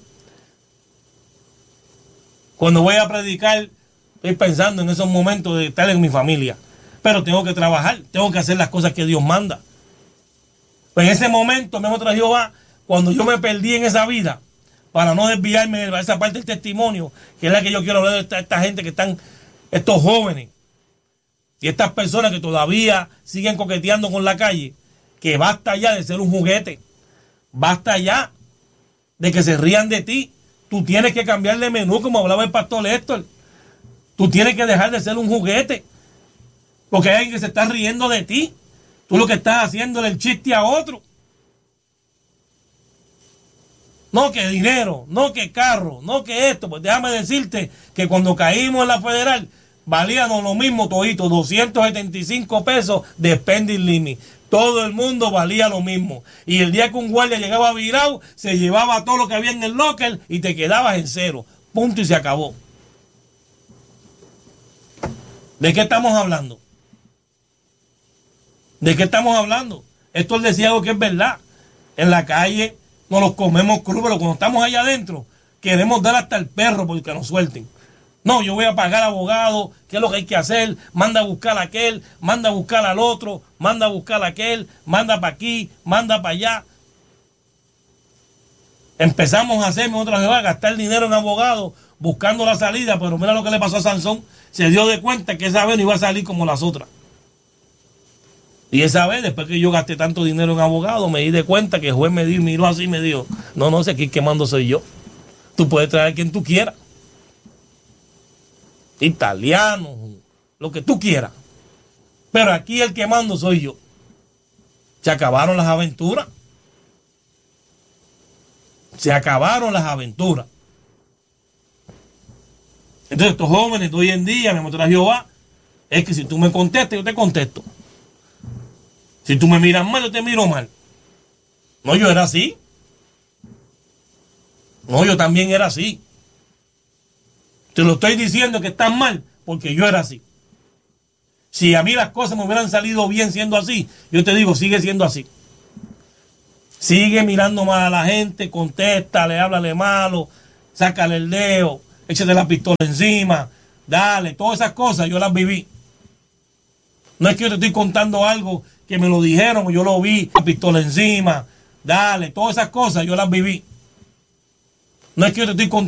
Cuando voy a predicar, estoy pensando en esos momentos de estar en mi familia. Pero tengo que trabajar, tengo que hacer las cosas que Dios manda. Pues en ese momento, me otra Jehová, cuando yo me perdí en esa vida, para no desviarme a esa parte del testimonio, que es la que yo quiero hablar de esta, esta gente que están, estos jóvenes, y estas personas que todavía siguen coqueteando con la calle, que basta ya de ser un juguete, basta ya de que se rían de ti. Tú tienes que cambiar de menú, como hablaba el pastor Héctor. Tú tienes que dejar de ser un juguete, porque hay alguien que se está riendo de ti. Tú lo que estás haciéndole el chiste a otro. No que dinero, no que carro, no que esto. Pues déjame decirte que cuando caímos en la federal, valíamos lo mismo todito, doscientos setenta y cinco pesos de spending limit. Todo el mundo valía lo mismo. Y el día que un guardia llegaba virado, se llevaba todo lo que había en el locker y te quedabas en cero. Punto y se acabó. ¿De qué estamos hablando? ¿De qué estamos hablando? Esto él decía algo que es verdad. En la calle nos los comemos crudos, pero cuando estamos allá adentro, queremos dar hasta el perro porque nos suelten. No, yo voy a pagar abogado, ¿qué es lo que hay que hacer? Manda a buscar a aquel, manda a buscar al otro, manda a buscar a aquel, manda para aquí, manda para allá. Empezamos a hacerme otra vez, a gastar dinero en abogado, buscando la salida, pero mira lo que le pasó a Sansón. Se dio de cuenta que esa vez no iba a salir como las otras. Y esa vez, después que yo gasté tanto dinero en abogado, me di de cuenta que el juez me dio, miró así y me dijo, no, no sé, aquí quemando soy yo. Tú puedes traer a quien tú quieras. Italiano, lo que tú quieras. Pero aquí el que mando soy yo. Se acabaron las aventuras. Se acabaron las aventuras. Entonces estos jóvenes de hoy en día, mi amor, a Jehová, es que si tú me contestas, yo te contesto. Si tú me miras mal, yo te miro mal. No, yo era así. No, yo también era así. Te lo estoy diciendo que estás mal, porque yo era así. Si a mí las cosas me hubieran salido bien siendo así, yo te digo, sigue siendo así. Sigue mirando mal a la gente, contéstale, háblale malo, sácale el dedo, échate la pistola encima, dale, todas esas cosas yo las viví. No es que yo te estoy contando algo que me lo dijeron o yo lo vi, la pistola encima, dale, todas esas cosas yo las viví. No es que yo te estoy contando